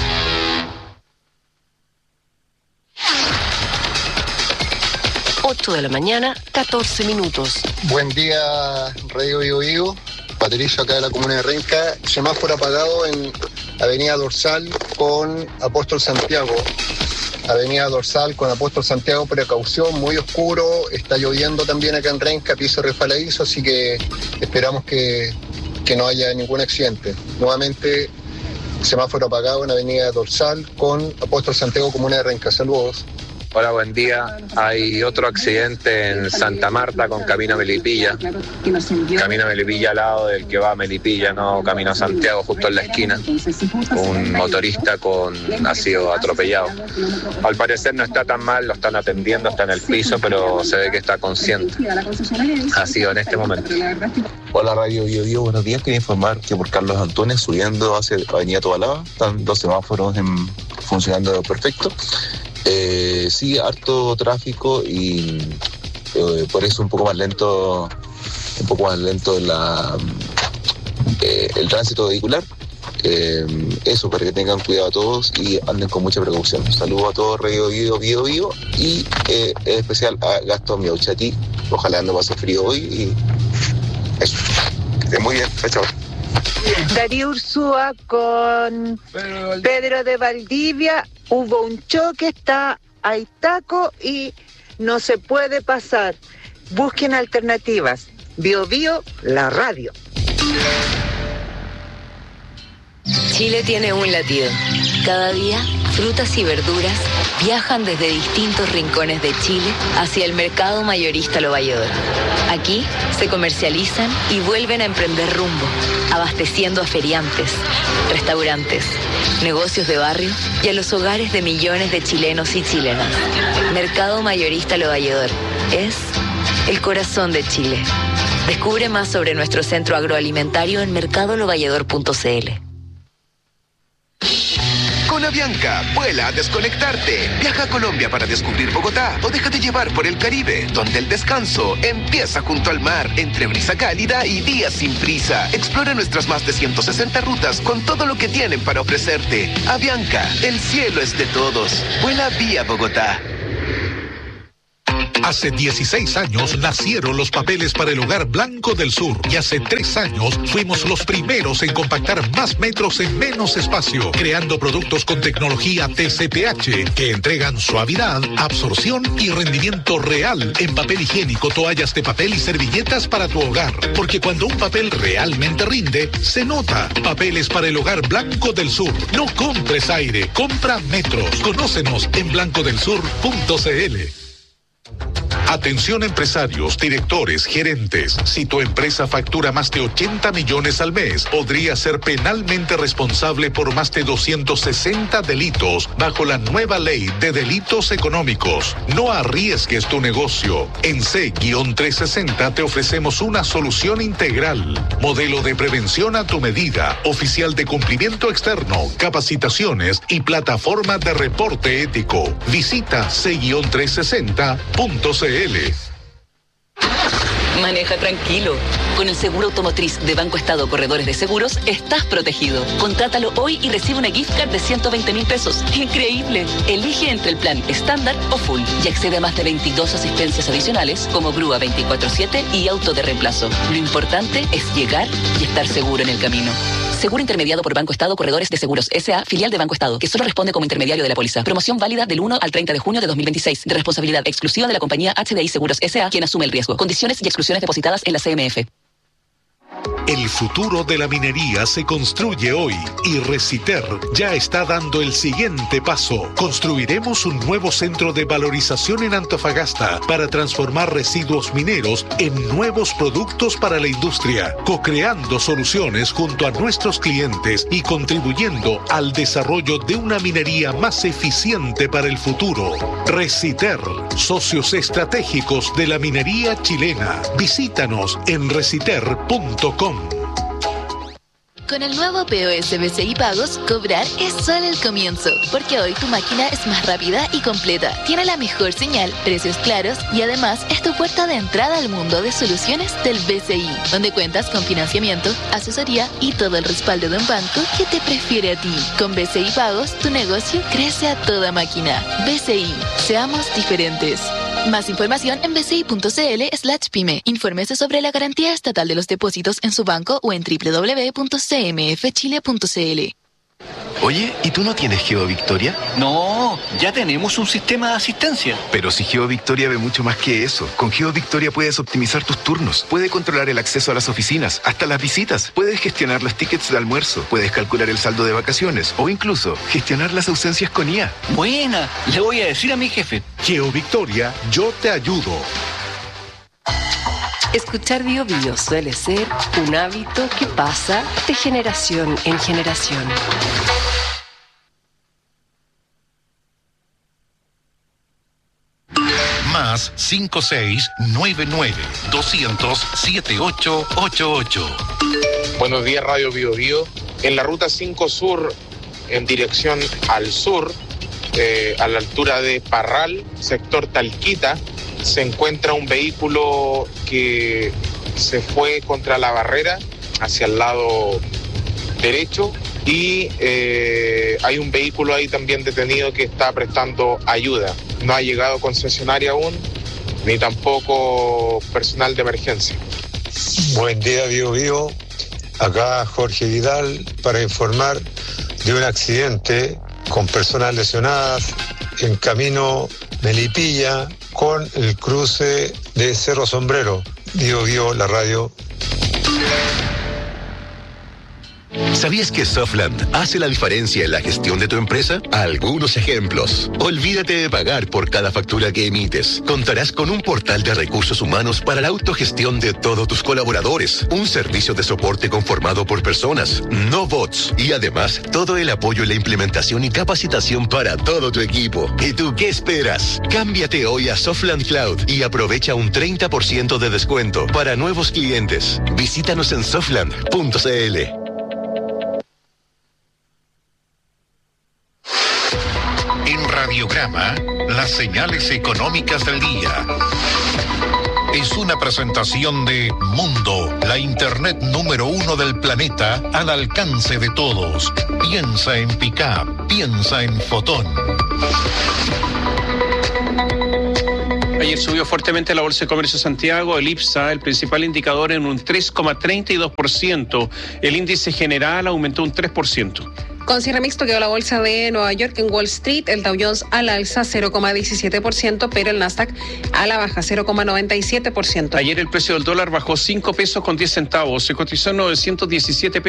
ocho de la mañana, catorce minutos. Buen día, Radio Vivo Vivo. Patricio, acá de la comuna de Renca. Semáforo apagado en Avenida Dorsal con Apóstol Santiago. Avenida Dorsal con Apóstol Santiago, precaución, muy oscuro. Está lloviendo también acá en Renca, piso resbaladizo, así que esperamos que, que no haya ningún accidente. Nuevamente, semáforo apagado en Avenida Dorsal con Apóstol Santiago, comuna de Renca. Saludos. Hola, buen día. Hay otro accidente en Santa Marta con Camino a Melipilla. Camino a Melipilla al lado del que va a Melipilla, no Camino a Santiago, justo en la esquina. Un motorista con ha sido atropellado. Al parecer no está tan mal, lo están atendiendo, está en el piso, pero se ve que está consciente. Ha sido en este momento. Hola, Radio Bio Bio, buenos días. Quería informar que por Carlos Antunes, subiendo hacia Avenida Tobalaba, están dos semáforos en, funcionando perfecto. Eh, sí, harto tráfico y eh, por eso un poco más lento, un poco más lento la, eh, el tránsito vehicular. Eh, eso, para que tengan cuidado todos y anden con mucha precaución. Saludos a todos, Radio Bio, Bio, Bio, y eh, en especial a Gastón Miauchati. Ojalá no pase frío hoy y eso. Que esté muy bien, chao. Darío Ursúa con Pedro de Valdivia. Hubo un choque, está hay taco y no se puede pasar. Busquen alternativas. Bio Bio, la radio. Chile tiene un latido. Cada día, frutas y verduras viajan desde distintos rincones de Chile hacia el mercado mayorista Lo Valledor. Aquí se comercializan y vuelven a emprender rumbo, abasteciendo a feriantes, restaurantes, negocios de barrio y a los hogares de millones de chilenos y chilenas. Mercado mayorista Lo Valledor es el corazón de Chile. Descubre más sobre nuestro centro agroalimentario en mercado lo valledor punto c l. Con Avianca, vuela a desconectarte. Viaja a Colombia para descubrir Bogotá o déjate llevar por el Caribe, donde el descanso empieza junto al mar, entre brisa cálida y días sin prisa. Explora nuestras más de ciento sesenta rutas con todo lo que tienen para ofrecerte. Avianca, el cielo es de todos. Vuela vía Bogotá. Hace dieciséis años nacieron los papeles para el hogar Blanco del Sur y hace tres años fuimos los primeros en compactar más metros en menos espacio, creando productos con tecnología T C P H que entregan suavidad, absorción y rendimiento real en papel higiénico, toallas de papel y servilletas para tu hogar. Porque cuando un papel realmente rinde, se nota. Papeles para el hogar Blanco del Sur. No compres aire, compra metros. Conócenos en blanco del sur punto c l. Atención empresarios, directores, gerentes. Si tu empresa factura más de ochenta millones al mes, podría ser penalmente responsable por más de doscientos sesenta delitos bajo la nueva ley de delitos económicos. No arriesgues tu negocio. En C trescientos sesenta te ofrecemos una solución integral. Modelo de prevención a tu medida, oficial de cumplimiento externo, capacitaciones y plataforma de reporte ético. Visita C trescientos sesenta punto c l. Maneja tranquilo. Con el seguro automotriz de Banco Estado Corredores de Seguros, estás protegido. Contrátalo hoy y recibe una gift card de ciento veinte mil pesos. ¡Increíble! Elige entre el plan estándar o full y accede a más de veintidós asistencias adicionales como grúa veinticuatro siete y auto de reemplazo. Lo importante es llegar y estar seguro en el camino. Seguro intermediado por Banco Estado Corredores de Seguros S A, filial de Banco Estado, que solo responde como intermediario de la póliza. Promoción válida del uno al treinta de junio de dos mil veintiséis. De responsabilidad exclusiva de la compañía H D I Seguros S A, quien asume el riesgo. Condiciones y exclusiones depositadas en la C M F. El futuro de la minería se construye hoy y Reciter ya está dando el siguiente paso. Construiremos un nuevo centro de valorización en Antofagasta para transformar residuos mineros en nuevos productos para la industria, co-creando soluciones junto a nuestros clientes y contribuyendo al desarrollo de una minería más eficiente para el futuro. Reciter, socios estratégicos de la minería chilena. Visítanos en reciter punto com. Con el nuevo P O S B C I Pagos, cobrar es solo el comienzo, porque hoy tu máquina es más rápida y completa, tiene la mejor señal, precios claros y además es tu puerta de entrada al mundo de soluciones del B C I, donde cuentas con financiamiento, asesoría y todo el respaldo de un banco que te prefiere a ti. Con B C I Pagos, tu negocio crece a toda máquina. B C I, seamos diferentes. Más información en bci.cl slash pyme. Infórmese sobre la garantía estatal de los depósitos en su banco o en doble u doble u doble u punto c m f chile punto c l. Oye, ¿y tú no tienes GeoVictoria? No, ya tenemos un sistema de asistencia. Pero si GeoVictoria ve mucho más que eso. Con GeoVictoria puedes optimizar tus turnos, puedes controlar el acceso a las oficinas, hasta las visitas, puedes gestionar los tickets de almuerzo, puedes calcular el saldo de vacaciones o incluso gestionar las ausencias con I A. Buena, le voy a decir a mi jefe. GeoVictoria, yo te ayudo. Escuchar Bio Bio suele ser un hábito que pasa de generación en generación. Más cinco seis nueve nueve doscientos siete ocho ocho ocho. Buenos días, Radio Bio Bio. En la ruta cinco Sur, en dirección al sur, eh, a la altura de Parral, sector Talquita, se encuentra un vehículo que se fue contra la barrera hacia el lado derecho y eh, hay un vehículo ahí también detenido que está prestando ayuda. No ha llegado concesionaria aún, ni tampoco personal de emergencia. Buen día, Bio Bio. Acá Jorge Vidal para informar de un accidente con personas lesionadas en camino Melipilla con el cruce de Cerro Sombrero. Bio Bio, la radio. ¿Sabías que Softland hace la diferencia en la gestión de tu empresa? Algunos ejemplos. Olvídate de pagar por cada factura que emites. Contarás con un portal de recursos humanos para la autogestión de todos tus colaboradores. Un servicio de soporte conformado por personas, no bots. Y además, todo el apoyo en la implementación y capacitación para todo tu equipo. ¿Y tú qué esperas? Cámbiate hoy a Softland Cloud y aprovecha un treinta por ciento de descuento para nuevos clientes. Visítanos en softland punto c l. Radiograma, las señales económicas del día. Es una presentación de Mundo, la internet número uno del planeta al alcance de todos. Piensa en Pickup, piensa en Fotón. Ayer subió fuertemente la Bolsa de Comercio de Santiago, el IPSA, el principal indicador, en un tres coma treinta y dos por ciento. El índice general aumentó un tres por ciento. Con cierre mixto quedó la bolsa de Nueva York. En Wall Street, el Dow Jones al alza cero coma diecisiete por ciento, pero el Nasdaq a la baja cero coma noventa y siete por ciento. Ayer el precio del dólar bajó cinco pesos con diez centavos, se cotizó en novecientos diecisiete pesos.